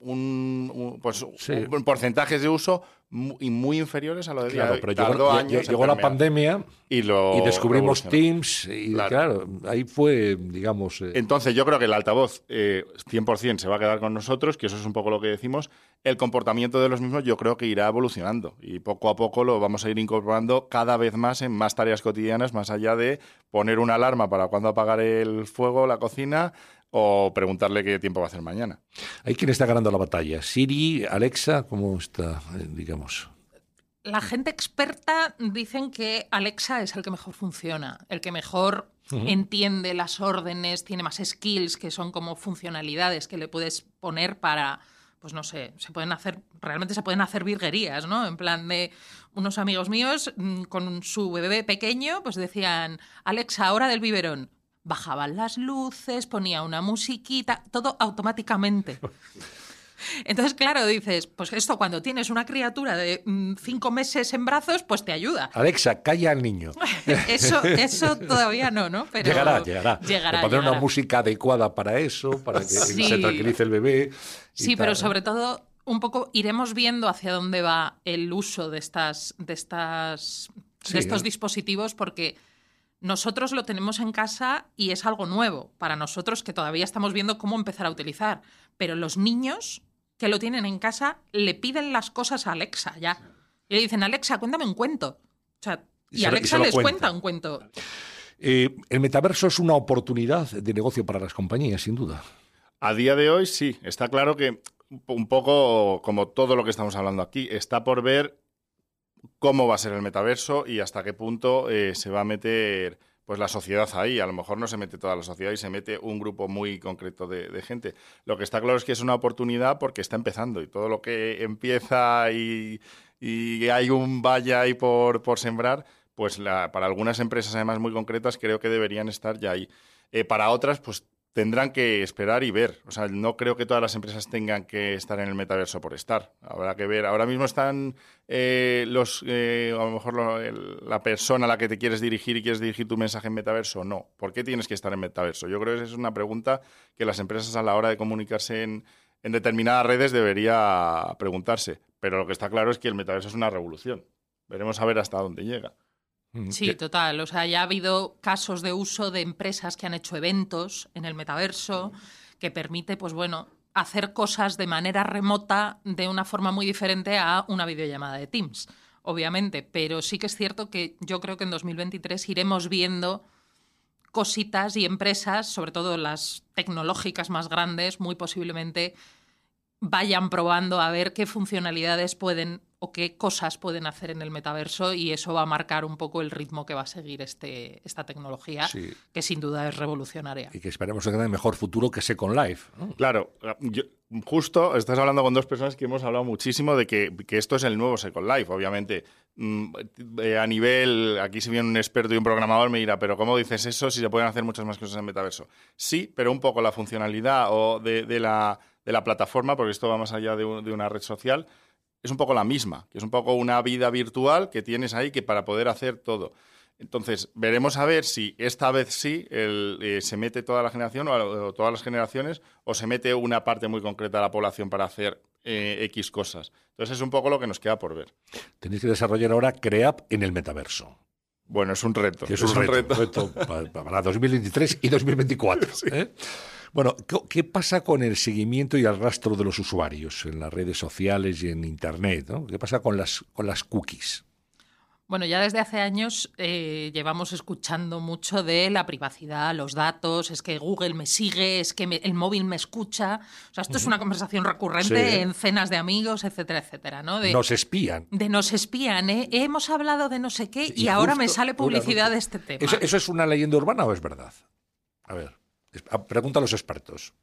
Speaker 6: porcentajes de uso muy inferiores a lo de día de hoy.
Speaker 5: Pero llegó la pandemia y descubrimos Teams y claro, ahí fue, digamos...
Speaker 6: Entonces yo creo que el altavoz 100% se va a quedar con nosotros, que eso es un poco lo que decimos. El comportamiento de los mismos yo creo que irá evolucionando y poco a poco lo vamos a ir incorporando cada vez más en más tareas cotidianas, más allá de poner una alarma para cuando apagar el fuego, la cocina, o preguntarle qué tiempo va a hacer mañana.
Speaker 5: ¿Hay quién está ganando la batalla? ¿Siri, Alexa? ¿Cómo está, digamos?
Speaker 7: La gente experta dicen que Alexa es el que mejor funciona, el que mejor entiende las órdenes, tiene más skills, que son como funcionalidades que le puedes poner para... Pues no sé, realmente se pueden hacer virguerías, ¿no? En plan de unos amigos míos con su bebé pequeño, pues decían, Alexa, hora del biberón. Bajaban las luces, ponía una musiquita, todo automáticamente. Entonces, claro, dices, pues esto cuando tienes una criatura de 5 meses en brazos, pues te ayuda.
Speaker 5: Alexa, calla al niño.
Speaker 7: Eso todavía no, pero...
Speaker 5: Llegará. Poner una música adecuada para eso, para que se tranquilice el bebé.
Speaker 7: Sí, pero sobre todo un poco iremos viendo hacia dónde va el uso de estos dispositivos, porque nosotros lo tenemos en casa y es algo nuevo para nosotros que todavía estamos viendo cómo empezar a utilizar. Pero los niños que lo tienen en casa le piden las cosas a Alexa ya. Y le dicen, Alexa, cuéntame un cuento. O sea, y Alexa les cuenta un cuento.
Speaker 5: El metaverso es una oportunidad de negocio para las compañías, sin duda.
Speaker 6: A día de hoy sí. Está claro que un poco como todo lo que estamos hablando aquí, está por ver cómo va a ser el metaverso y hasta qué punto se va a meter pues la sociedad ahí. A lo mejor no se mete toda la sociedad y se mete un grupo muy concreto de gente. Lo que está claro es que es una oportunidad porque está empezando y todo lo que empieza y hay un valle ahí por sembrar, pues para algunas empresas además muy concretas creo que deberían estar ya ahí. Para otras, pues tendrán que esperar y ver. O sea, no creo que todas las empresas tengan que estar en el metaverso por estar. Habrá que ver. Ahora mismo están a lo mejor la persona a la que te quieres dirigir y quieres dirigir tu mensaje en metaverso. No. ¿Por qué tienes que estar en metaverso? Yo creo que esa es una pregunta que las empresas a la hora de comunicarse en determinadas redes debería preguntarse. Pero lo que está claro es que el metaverso es una revolución. Veremos a ver hasta dónde llega.
Speaker 7: Sí, total. O sea, ya ha habido casos de uso de empresas que han hecho eventos en el metaverso que permite, pues bueno, hacer cosas de manera remota de una forma muy diferente a una videollamada de Teams, obviamente. Pero sí que es cierto que yo creo que en 2023 iremos viendo cositas y empresas, sobre todo las tecnológicas más grandes, muy posiblemente vayan probando a ver qué funcionalidades pueden o qué cosas pueden hacer en el metaverso, y eso va a marcar un poco el ritmo que va a seguir esta tecnología, que sin duda es revolucionaria.
Speaker 5: Y que esperemos que tenga mejor futuro que Second Life, ¿no?
Speaker 6: Claro, justo estás hablando con dos personas que hemos hablado muchísimo de que esto es el nuevo Second Life, obviamente. A nivel, aquí si viene un experto y un programador me dirá, pero ¿cómo dices eso si se pueden hacer muchas más cosas en metaverso? Sí, pero un poco la funcionalidad o de la plataforma, porque esto va más allá de una red social, es un poco la misma, que es un poco una vida virtual que tienes ahí que para poder hacer todo. Entonces, veremos a ver si esta vez sí se mete toda la generación o todas las generaciones, o se mete una parte muy concreta de la población para hacer X cosas. Entonces, es un poco lo que nos queda por ver.
Speaker 5: Tenéis que desarrollar ahora CREAP en el metaverso.
Speaker 6: Bueno, es un reto.
Speaker 5: Que es un reto para 2023 y 2024. Sí. Bueno, ¿qué pasa con el seguimiento y el rastro de los usuarios en las redes sociales y en Internet, ¿no? ¿Qué pasa con las cookies?
Speaker 7: Bueno, ya desde hace años llevamos escuchando mucho de la privacidad, los datos, es que Google me sigue, es que el móvil me escucha. O sea, esto es una conversación recurrente en cenas de amigos, etcétera, etcétera, ¿no?
Speaker 5: Nos espían.
Speaker 7: Nos espían, ¿eh? Hemos hablado de no sé qué y ahora me sale publicidad de este tema.
Speaker 5: ¿Eso es una leyenda urbana o es verdad? A ver, pregunta a los expertos.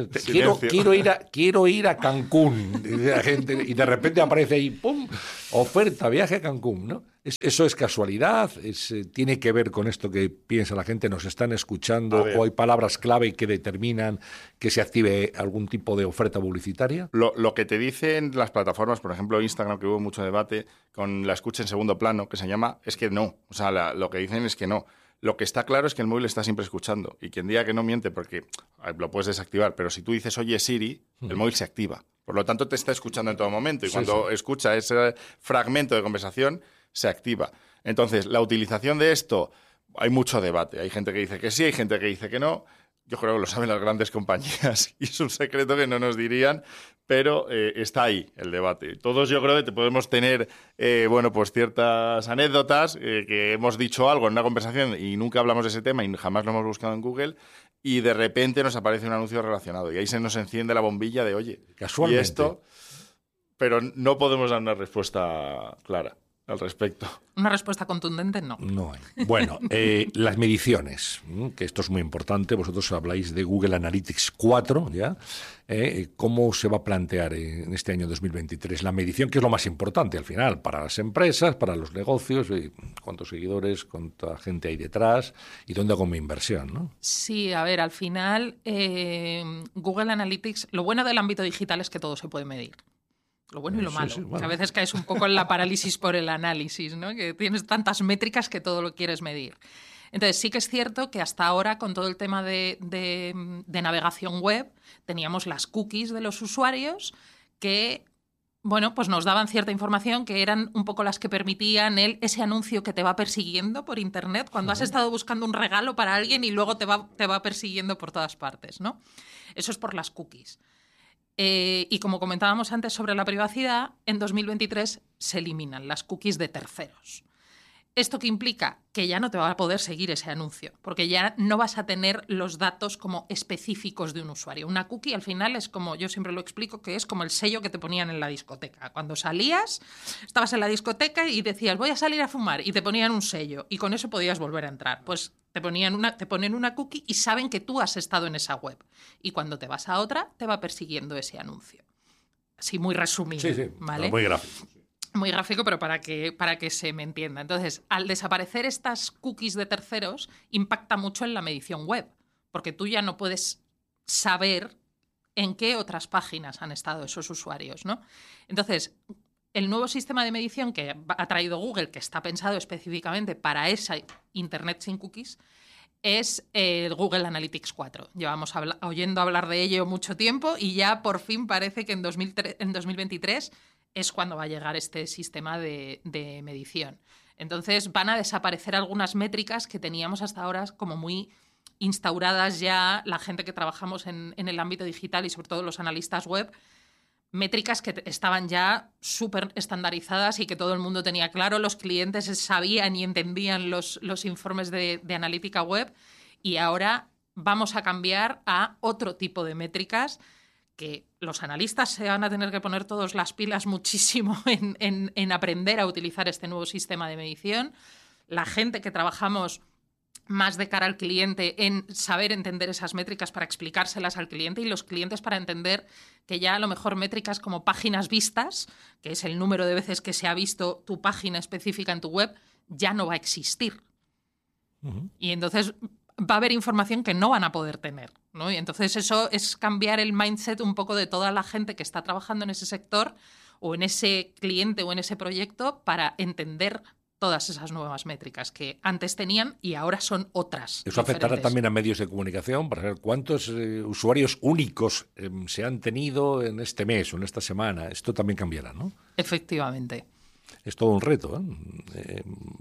Speaker 5: Quiero ir a Cancún, dice la gente, y de repente aparece ahí, ¡pum!, oferta, viaje a Cancún, ¿no? ¿Eso es casualidad? ¿Tiene que ver con esto que piensa la gente? ¿Nos están escuchando? ¿O hay palabras clave que determinan que se active algún tipo de oferta publicitaria?
Speaker 6: Lo que te dicen las plataformas, por ejemplo Instagram, que hubo mucho debate con la escucha en segundo plano, que se llama, es que no. O sea, lo que dicen es que no. Lo que está claro es que el móvil está siempre escuchando. Y quien diga que no miente, porque lo puedes desactivar, pero si tú dices, oye Siri, el móvil se activa. Por lo tanto, te está escuchando en todo momento. Y cuando escucha ese fragmento de conversación, se activa. Entonces, la utilización de esto, hay mucho debate. Hay gente que dice que sí, hay gente que dice que no. Yo creo que lo saben las grandes compañías y es un secreto que no nos dirían, pero está ahí el debate. Todos yo creo que podemos tener pues ciertas anécdotas que hemos dicho algo en una conversación y nunca hablamos de ese tema y jamás lo hemos buscado en Google y de repente nos aparece un anuncio relacionado y ahí se nos enciende la bombilla de, oye,
Speaker 5: casualmente.
Speaker 6: Y esto, pero no podemos dar una respuesta clara al respecto.
Speaker 7: Una respuesta contundente, no.
Speaker 5: No hay. Bueno, las mediciones, que esto es muy importante. Vosotros habláis de Google Analytics 4, ¿ya? ¿Cómo se va a plantear en este año 2023 la medición, que es lo más importante al final, para las empresas, para los negocios, cuántos seguidores, cuánta gente hay detrás y dónde hago mi inversión, ¿no?
Speaker 7: Sí, a ver, al final Google Analytics, lo bueno del ámbito digital es que todo se puede medir. Lo bueno y lo malo. Sí, bueno. A veces caes un poco en la parálisis por el análisis, ¿no? Que tienes tantas métricas que todo lo quieres medir. Entonces, sí que es cierto que hasta ahora, con todo el tema de navegación web, teníamos las cookies de los usuarios que, bueno, pues nos daban cierta información que eran un poco las que permitían ese anuncio que te va persiguiendo por Internet cuando has estado buscando un regalo para alguien y luego te va persiguiendo por todas partes, ¿no? Eso es por las cookies. Y como comentábamos antes sobre la privacidad, en 2023 se eliminan las cookies de terceros. ¿Esto qué implica? Que ya no te va a poder seguir ese anuncio, porque ya no vas a tener los datos como específicos de un usuario. Una cookie al final es como, yo siempre lo explico, que es como el sello que te ponían en la discoteca. Cuando salías, estabas en la discoteca y decías, voy a salir a fumar, y te ponían un sello, y con eso podías volver a entrar. Pues te ponen una cookie y saben que tú has estado en esa web. Y cuando te vas a otra, te va persiguiendo ese anuncio. Así muy resumido,
Speaker 5: sí,
Speaker 7: ¿vale?
Speaker 5: Muy gráfico.
Speaker 7: Muy gráfico, pero para que se me entienda. Entonces, al desaparecer estas cookies de terceros, impacta mucho en la medición web, porque tú ya no puedes saber en qué otras páginas han estado esos usuarios, ¿no? Entonces, el nuevo sistema de medición que ha traído Google, que está pensado específicamente para esa Internet sin cookies, es el Google Analytics 4. Llevamos oyendo hablar de ello mucho tiempo y ya por fin parece que en 2023 es cuando va a llegar este sistema de medición. Entonces van a desaparecer algunas métricas que teníamos hasta ahora como muy instauradas ya la gente que trabajamos en el ámbito digital y sobre todo los analistas web, métricas que estaban ya súper estandarizadas y que todo el mundo tenía claro, los clientes sabían y entendían los informes de analítica web y ahora vamos a cambiar a otro tipo de métricas que los analistas se van a tener que poner todas las pilas muchísimo en aprender a utilizar este nuevo sistema de medición. La gente que trabajamos más de cara al cliente en saber entender esas métricas para explicárselas al cliente y los clientes para entender que ya a lo mejor métricas como páginas vistas, que es el número de veces que se ha visto tu página específica en tu web, ya no va a existir. Uh-huh. Y entonces va a haber información que no van a poder tener, ¿no? Y entonces eso es cambiar el mindset un poco de toda la gente que está trabajando en ese sector o en ese cliente o en ese proyecto para entender todas esas nuevas métricas que antes tenían y ahora son otras.
Speaker 5: Eso afectará
Speaker 7: diferentes.
Speaker 5: También a medios de comunicación para saber cuántos usuarios únicos se han tenido en este mes o en esta semana. Esto también cambiará, ¿no?
Speaker 7: Efectivamente.
Speaker 5: Es todo un reto,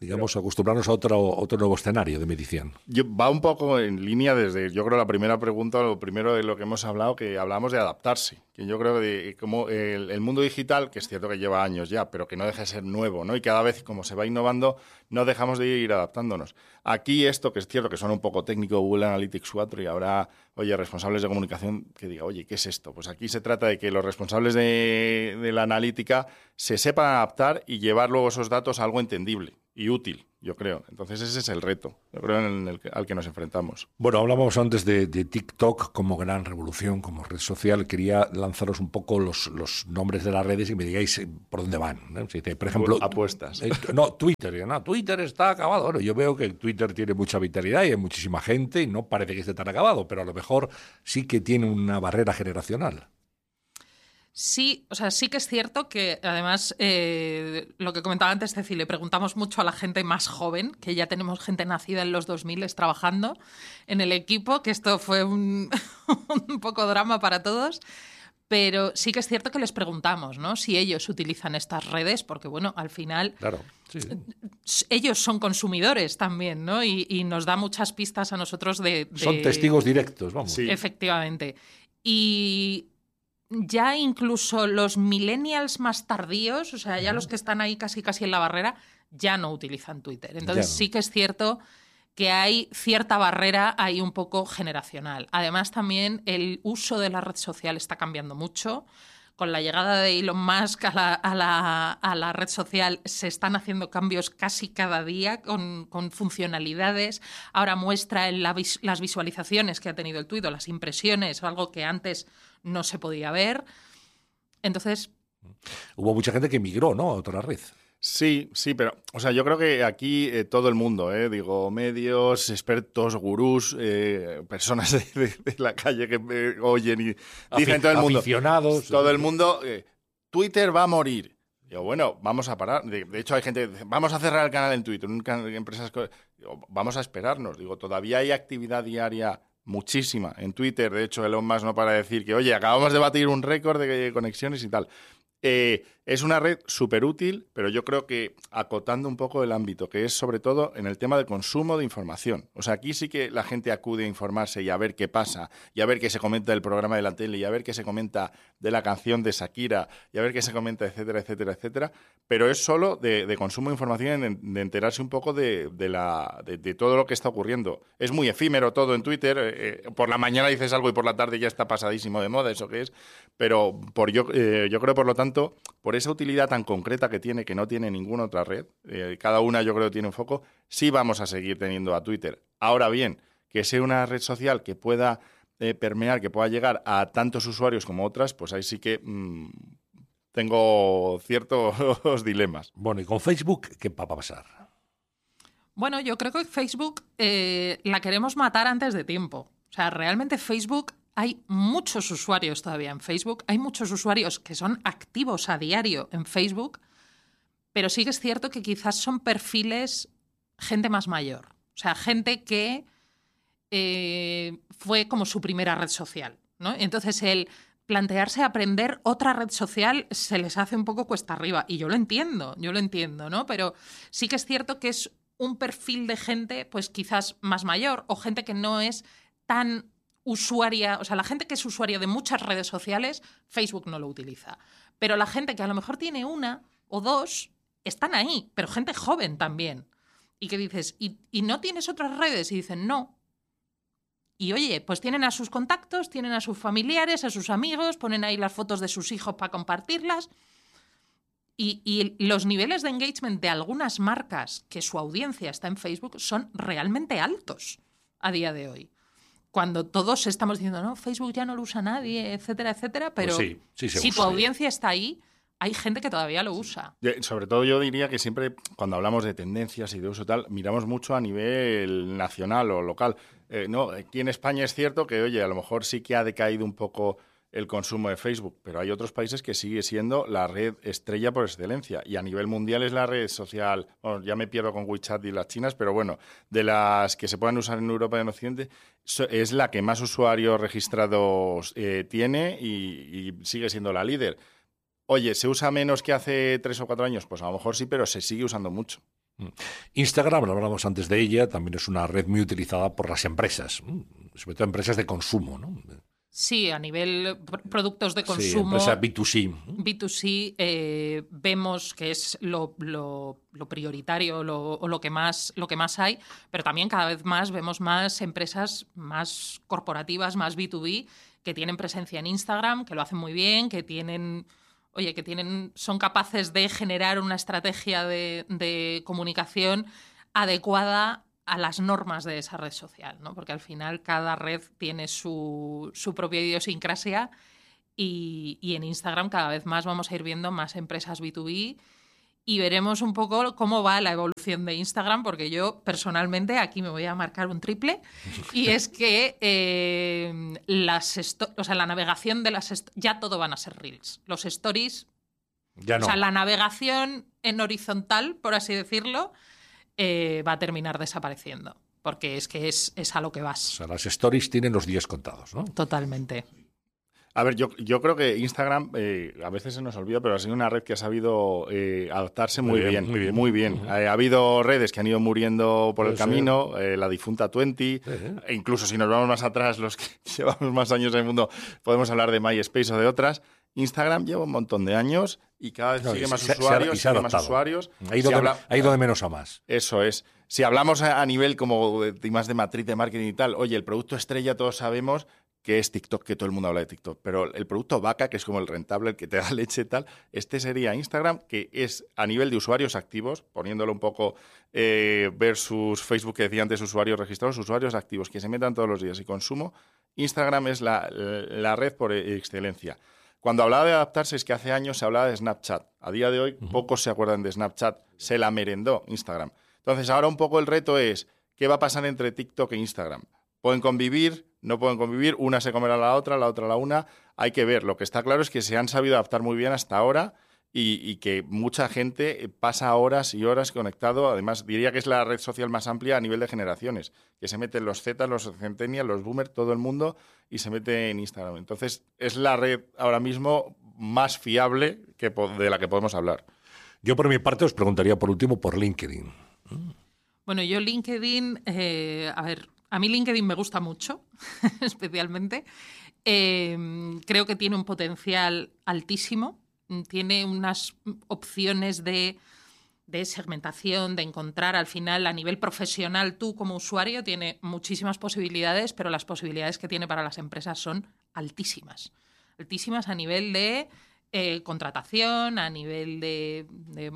Speaker 5: digamos, acostumbrarnos a otro nuevo escenario de medición.
Speaker 6: Va un poco en línea desde, yo creo, la primera pregunta, lo primero de lo que hemos hablado, que hablamos de adaptarse. Que yo creo que como el mundo digital, que es cierto que lleva años ya, pero que no deja de ser nuevo, ¿no? Y cada vez, como se va innovando, no dejamos de ir adaptándonos. Aquí esto, que es cierto que suena un poco técnico, Google Analytics 4, y habrá, oye, responsables de comunicación que diga, oye, ¿qué es esto? Pues aquí se trata de que los responsables de la analítica se sepan adaptar y llevar luego esos datos a algo entendible y útil, yo creo. Entonces ese es el reto, yo creo, al que nos enfrentamos.
Speaker 5: Bueno, hablábamos antes de TikTok como gran revolución, como red social. Quería lanzaros un poco los nombres de las redes y me digáis por dónde van, ¿no? Si dice, por ejemplo,
Speaker 6: apuestas.
Speaker 5: Twitter. No, Twitter está acabado. Bueno, yo veo que Twitter tiene mucha vitalidad y hay muchísima gente y no parece que esté tan acabado, pero a lo mejor sí que tiene una barrera generacional.
Speaker 7: Sí, o sea, sí que es cierto que además lo que comentaba antes, Ceci, le preguntamos mucho a la gente más joven, que ya tenemos gente nacida en los 2000 trabajando en el equipo, que esto fue un poco drama para todos, pero sí que es cierto que les preguntamos, ¿no? Si ellos utilizan estas redes, porque bueno, al final
Speaker 5: claro, sí.
Speaker 7: Ellos son consumidores también, ¿no? Y nos da muchas pistas a nosotros de...
Speaker 5: Son testigos directos, vamos.
Speaker 6: Sí.
Speaker 7: Efectivamente. Y ya incluso los millennials más tardíos, o sea, ya los que están ahí casi en la barrera, ya no utilizan Twitter. Entonces sí que es cierto que hay cierta barrera ahí un poco generacional. Además, también el uso de la red social está cambiando mucho. Con la llegada de Elon Musk a la red social se están haciendo cambios casi cada día con funcionalidades. Ahora muestra en las visualizaciones que ha tenido el tuit o las impresiones, algo que antes no se podía ver. Entonces...
Speaker 5: Hubo mucha gente que migró, ¿no?, a otra red.
Speaker 6: Sí, pero, o sea, yo creo que aquí todo el mundo, digo, medios, expertos, gurús, personas de la calle que oyen y dicen todo el mundo.
Speaker 5: Aficionados.
Speaker 6: Todo el mundo, Twitter va a morir. Digo, bueno, vamos a parar. De hecho, hay gente que dice, vamos a cerrar el canal en Twitter. Empresas, digo, vamos a esperarnos. Digo, todavía hay actividad diaria muchísima en Twitter. De hecho, Elon Musk no para de decir que, oye, acabamos de batir un récord de conexiones y tal. Es una red súper útil, pero yo creo que acotando un poco el ámbito, que es sobre todo en el tema del consumo de información. O sea, aquí sí que la gente acude a informarse y a ver qué pasa, y a ver qué se comenta del programa de la tele, y a ver qué se comenta de la canción de Shakira, y a ver qué se comenta, etcétera, etcétera, etcétera. Pero es solo de consumo de información, de enterarse un poco de todo lo que está ocurriendo. Es muy efímero todo en Twitter. Por la mañana dices algo y por la tarde ya está pasadísimo de moda, eso que es. Pero yo creo, por lo tanto, por esa utilidad tan concreta que tiene, que no tiene ninguna otra red, cada una yo creo tiene un foco, sí vamos a seguir teniendo a Twitter. Ahora bien, que sea una red social que pueda permear, que pueda llegar a tantos usuarios como otras, pues ahí sí que tengo ciertos dilemas.
Speaker 5: Bueno, ¿y con Facebook qué va a pasar?
Speaker 7: Bueno, yo creo que Facebook la queremos matar antes de tiempo. O sea, realmente Facebook... Hay muchos usuarios todavía en Facebook, hay muchos usuarios que son activos a diario en Facebook, pero sí que es cierto que quizás son perfiles gente más mayor. O sea, gente que fue como su primera red social, ¿no? Entonces, el plantearse aprender otra red social se les hace un poco cuesta arriba. Y yo lo entiendo, ¿no? Pero sí que es cierto que es un perfil de gente, pues quizás más mayor o gente que no es tan... usuaria, o sea, la gente que es usuaria de muchas redes sociales, Facebook no lo utiliza. Pero la gente que a lo mejor tiene una o dos, están ahí, pero gente joven también. Y que dices, ¿y no tienes otras redes? Y dicen, no. Y oye, pues tienen a sus contactos, tienen a sus familiares, a sus amigos, ponen ahí las fotos de sus hijos para compartirlas. Y los niveles de engagement de algunas marcas que su audiencia está en Facebook son realmente altos a día de hoy. Cuando todos estamos diciendo, no, Facebook ya no lo usa nadie, etcétera, etcétera, pero
Speaker 5: pues sí,
Speaker 7: si tu audiencia está ahí, hay gente que todavía lo usa.
Speaker 6: Sobre todo yo diría que siempre, cuando hablamos de tendencias y de uso tal, miramos mucho a nivel nacional o local. No, aquí en España es cierto que, oye, a lo mejor sí que ha decaído un poco el consumo de Facebook, pero hay otros países que sigue siendo la red estrella por excelencia, y a nivel mundial es la red social, bueno, ya me pierdo con WeChat y las chinas, pero bueno, de las que se pueden usar en Europa y en Occidente, es la que más usuarios registrados tiene y sigue siendo la líder. Oye, ¿se usa menos que hace 3 o 4 años? Pues a lo mejor sí, pero se sigue usando mucho.
Speaker 5: Instagram, hablábamos antes de ella, también es una red muy utilizada por las empresas, sobre todo empresas de consumo, ¿no?
Speaker 7: Sí, a nivel productos de consumo.
Speaker 5: Sí, empresa B2C.
Speaker 7: B2C vemos que es lo prioritario o lo que más hay, pero también cada vez más vemos más empresas más corporativas, más B2B, que tienen presencia en Instagram, que lo hacen muy bien, son capaces de generar una estrategia de comunicación adecuada a las normas de esa red social, ¿no? Porque al final cada red tiene su propia idiosincrasia y en Instagram cada vez más vamos a ir viendo más empresas B2B y veremos un poco cómo va la evolución de Instagram, porque yo personalmente aquí me voy a marcar un triple, y es que la navegación de ya todo van a ser Reels. Los stories,
Speaker 5: ya no.
Speaker 7: O sea, la navegación en horizontal, por así decirlo, va a terminar desapareciendo, porque es que es a lo que vas.
Speaker 5: O sea, las stories tienen los días contados, ¿no?
Speaker 7: Totalmente.
Speaker 6: A ver, yo creo que Instagram a veces se nos olvida, pero ha sido una red que ha sabido adaptarse muy bien. Muy bien.
Speaker 5: Uh-huh.
Speaker 6: Ha habido redes que han ido muriendo por el camino, la difunta 20, e incluso si nos vamos más atrás, los que llevamos más años en el mundo, podemos hablar de MySpace o de otras. Instagram lleva un montón de años y cada vez sigue más usuarios.
Speaker 5: Ha ido de menos a más.
Speaker 6: Eso es. Si hablamos a nivel como más de matriz de marketing y tal, oye, el producto estrella todos sabemos que es TikTok, que todo el mundo habla de TikTok, pero el producto vaca, que es como el rentable, el que te da leche y tal, este sería Instagram, que es a nivel de usuarios activos, poniéndolo un poco versus Facebook, que decía antes usuarios registrados, usuarios activos, que se metan todos los días y consumo. Instagram es la red por excelencia. Cuando hablaba de adaptarse, es que hace años se hablaba de Snapchat. A día de hoy, pocos se acuerdan de Snapchat. Se la merendó Instagram. Entonces, ahora un poco el reto es, ¿qué va a pasar entre TikTok e Instagram? ¿Pueden convivir? ¿No pueden convivir? ¿Una se comerá a la otra a la una? Hay que ver. Lo que está claro es que se han sabido adaptar muy bien hasta ahora y que mucha gente pasa horas y horas conectado. Además, diría que es la red social más amplia a nivel de generaciones, que se meten los Z, los Centennials, los Boomers, todo el mundo, y se mete en Instagram. Entonces, es la red ahora mismo más fiable de la que podemos hablar.
Speaker 5: Yo, por mi parte, os preguntaría por último por LinkedIn.
Speaker 7: Bueno, yo LinkedIn, a mí LinkedIn me gusta mucho, especialmente. Creo que tiene un potencial altísimo. Tiene unas opciones de segmentación, de encontrar al final a nivel profesional, tú como usuario, tiene muchísimas posibilidades, pero las posibilidades que tiene para las empresas son altísimas. Altísimas a nivel de contratación, a nivel de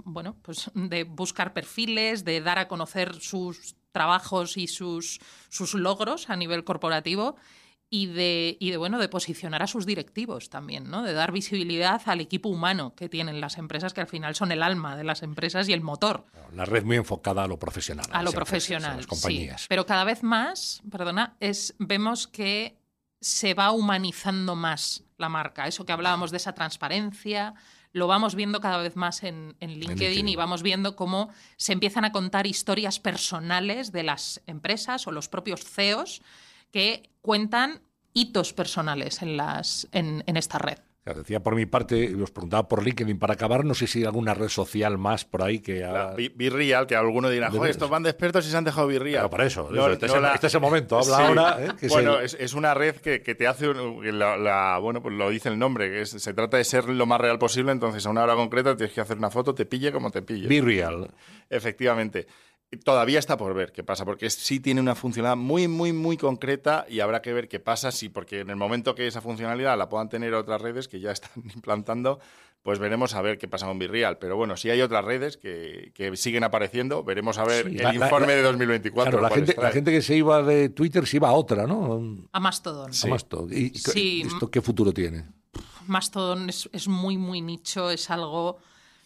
Speaker 7: buscar perfiles, de dar a conocer sus trabajos y sus logros a nivel corporativo. Y de posicionar a sus directivos también, ¿no? De dar visibilidad al equipo humano que tienen las empresas, que al final son el alma de las empresas y el motor.
Speaker 5: La red muy enfocada a lo profesional.
Speaker 7: A lo profesional,
Speaker 5: a las compañías.
Speaker 7: Sí. Pero cada vez más, vemos que se va humanizando más la marca. Eso que hablábamos de esa transparencia, lo vamos viendo cada vez más en LinkedIn y vamos viendo cómo se empiezan a contar historias personales de las empresas o los propios CEOs que cuentan hitos personales en esta red.
Speaker 5: Claro, decía por mi parte, os preguntaba por LinkedIn para acabar, no sé si hay alguna red social más por ahí que...
Speaker 6: BeReal, que alguno dirá, joder, estos van de expertos y se han dejado BeReal.
Speaker 5: Pero para eso, este es el momento, habla ahora.
Speaker 6: Es una red que te hace, pues lo dice el nombre, que se trata de ser lo más real posible, entonces a una hora concreta tienes que hacer una foto, te pille como te pille.
Speaker 5: BeReal.
Speaker 6: Efectivamente. Todavía está por ver qué pasa, porque sí tiene una funcionalidad muy, muy, muy concreta y habrá que ver qué pasa, porque en el momento que esa funcionalidad la puedan tener otras redes que ya están implantando, pues veremos a ver qué pasa con BeReal. Pero bueno, si hay otras redes que siguen apareciendo, veremos a ver el informe de 2024.
Speaker 5: Claro, la gente que se iba de Twitter se iba a otra, ¿no?
Speaker 7: A Mastodon.
Speaker 5: Sí. A Mastodon. ¿Y esto qué futuro tiene?
Speaker 7: Mastodon es muy, muy nicho, es algo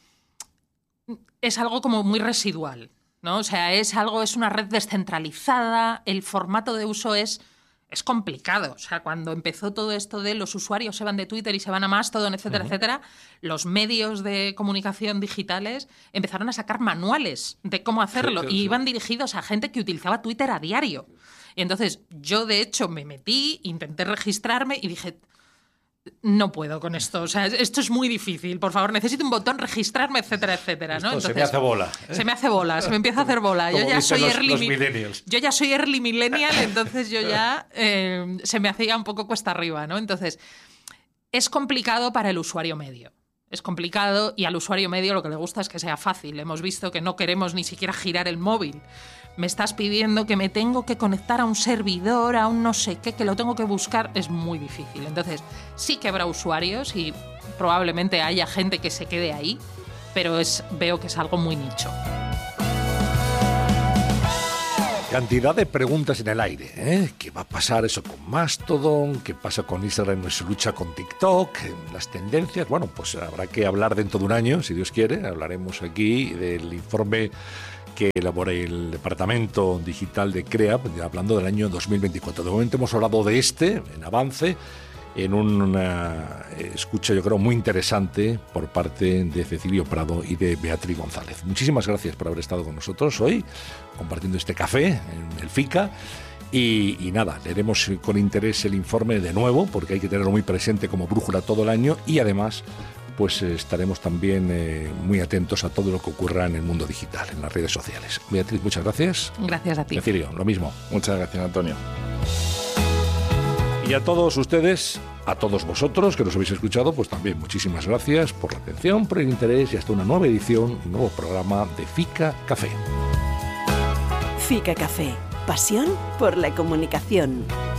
Speaker 7: como muy residual, ¿no? O sea, es una red descentralizada, el formato de uso es complicado. O sea, cuando empezó todo esto de los usuarios se van de Twitter y se van a Mastodon, etcétera, etcétera, los medios de comunicación digitales empezaron a sacar manuales de cómo hacerlo y iban dirigidos a gente que utilizaba Twitter a diario. Y entonces yo, de hecho, me metí, intenté registrarme y dije, no puedo con esto, o sea, esto es muy difícil, por favor, necesito un botón, registrarme, etcétera, etcétera, ¿no?
Speaker 5: Entonces, se me hace bola.
Speaker 7: Se me hace bola, se me empieza a hacer bola.
Speaker 5: Como dicen los millennials.
Speaker 7: Yo ya soy early millennial, entonces yo ya se me hacía un poco cuesta arriba, ¿no? Entonces, es complicado para el usuario medio. Es complicado y al usuario medio lo que le gusta es que sea fácil. Hemos visto que no queremos ni siquiera girar el móvil. Me estás pidiendo que me tengo que conectar a un servidor, a un no sé qué, que lo tengo que buscar. Es muy difícil. Entonces, sí que habrá usuarios y probablemente haya gente que se quede ahí, pero veo que es algo muy nicho.
Speaker 5: Cantidad de preguntas en el aire, ¿eh? ¿Qué va a pasar eso con Mastodon? ¿Qué pasa con Instagram en su lucha con TikTok? Las tendencias. Bueno, pues habrá que hablar dentro de un año, si Dios quiere. Hablaremos aquí del informe que elabora el Departamento Digital de CREA, hablando del año 2024. De momento hemos hablado de en avance, en una escucha, yo creo, muy interesante por parte de Cecilio Prado y de Beatriz González. Muchísimas gracias por haber estado con nosotros hoy, compartiendo este café en el FICA. Y nada, leeremos con interés el informe de nuevo, porque hay que tenerlo muy presente como brújula todo el año, y además pues estaremos también muy atentos a todo lo que ocurra en el mundo digital, en las redes sociales. Beatriz, muchas gracias.
Speaker 7: Gracias a ti.
Speaker 5: Cecilio, lo mismo.
Speaker 6: Muchas gracias, Antonio.
Speaker 5: Y a todos ustedes, a todos vosotros que nos habéis escuchado, pues también muchísimas gracias por la atención, por el interés y hasta una nueva edición, un nuevo programa de FICA Café.
Speaker 4: FICA Café, pasión por la comunicación.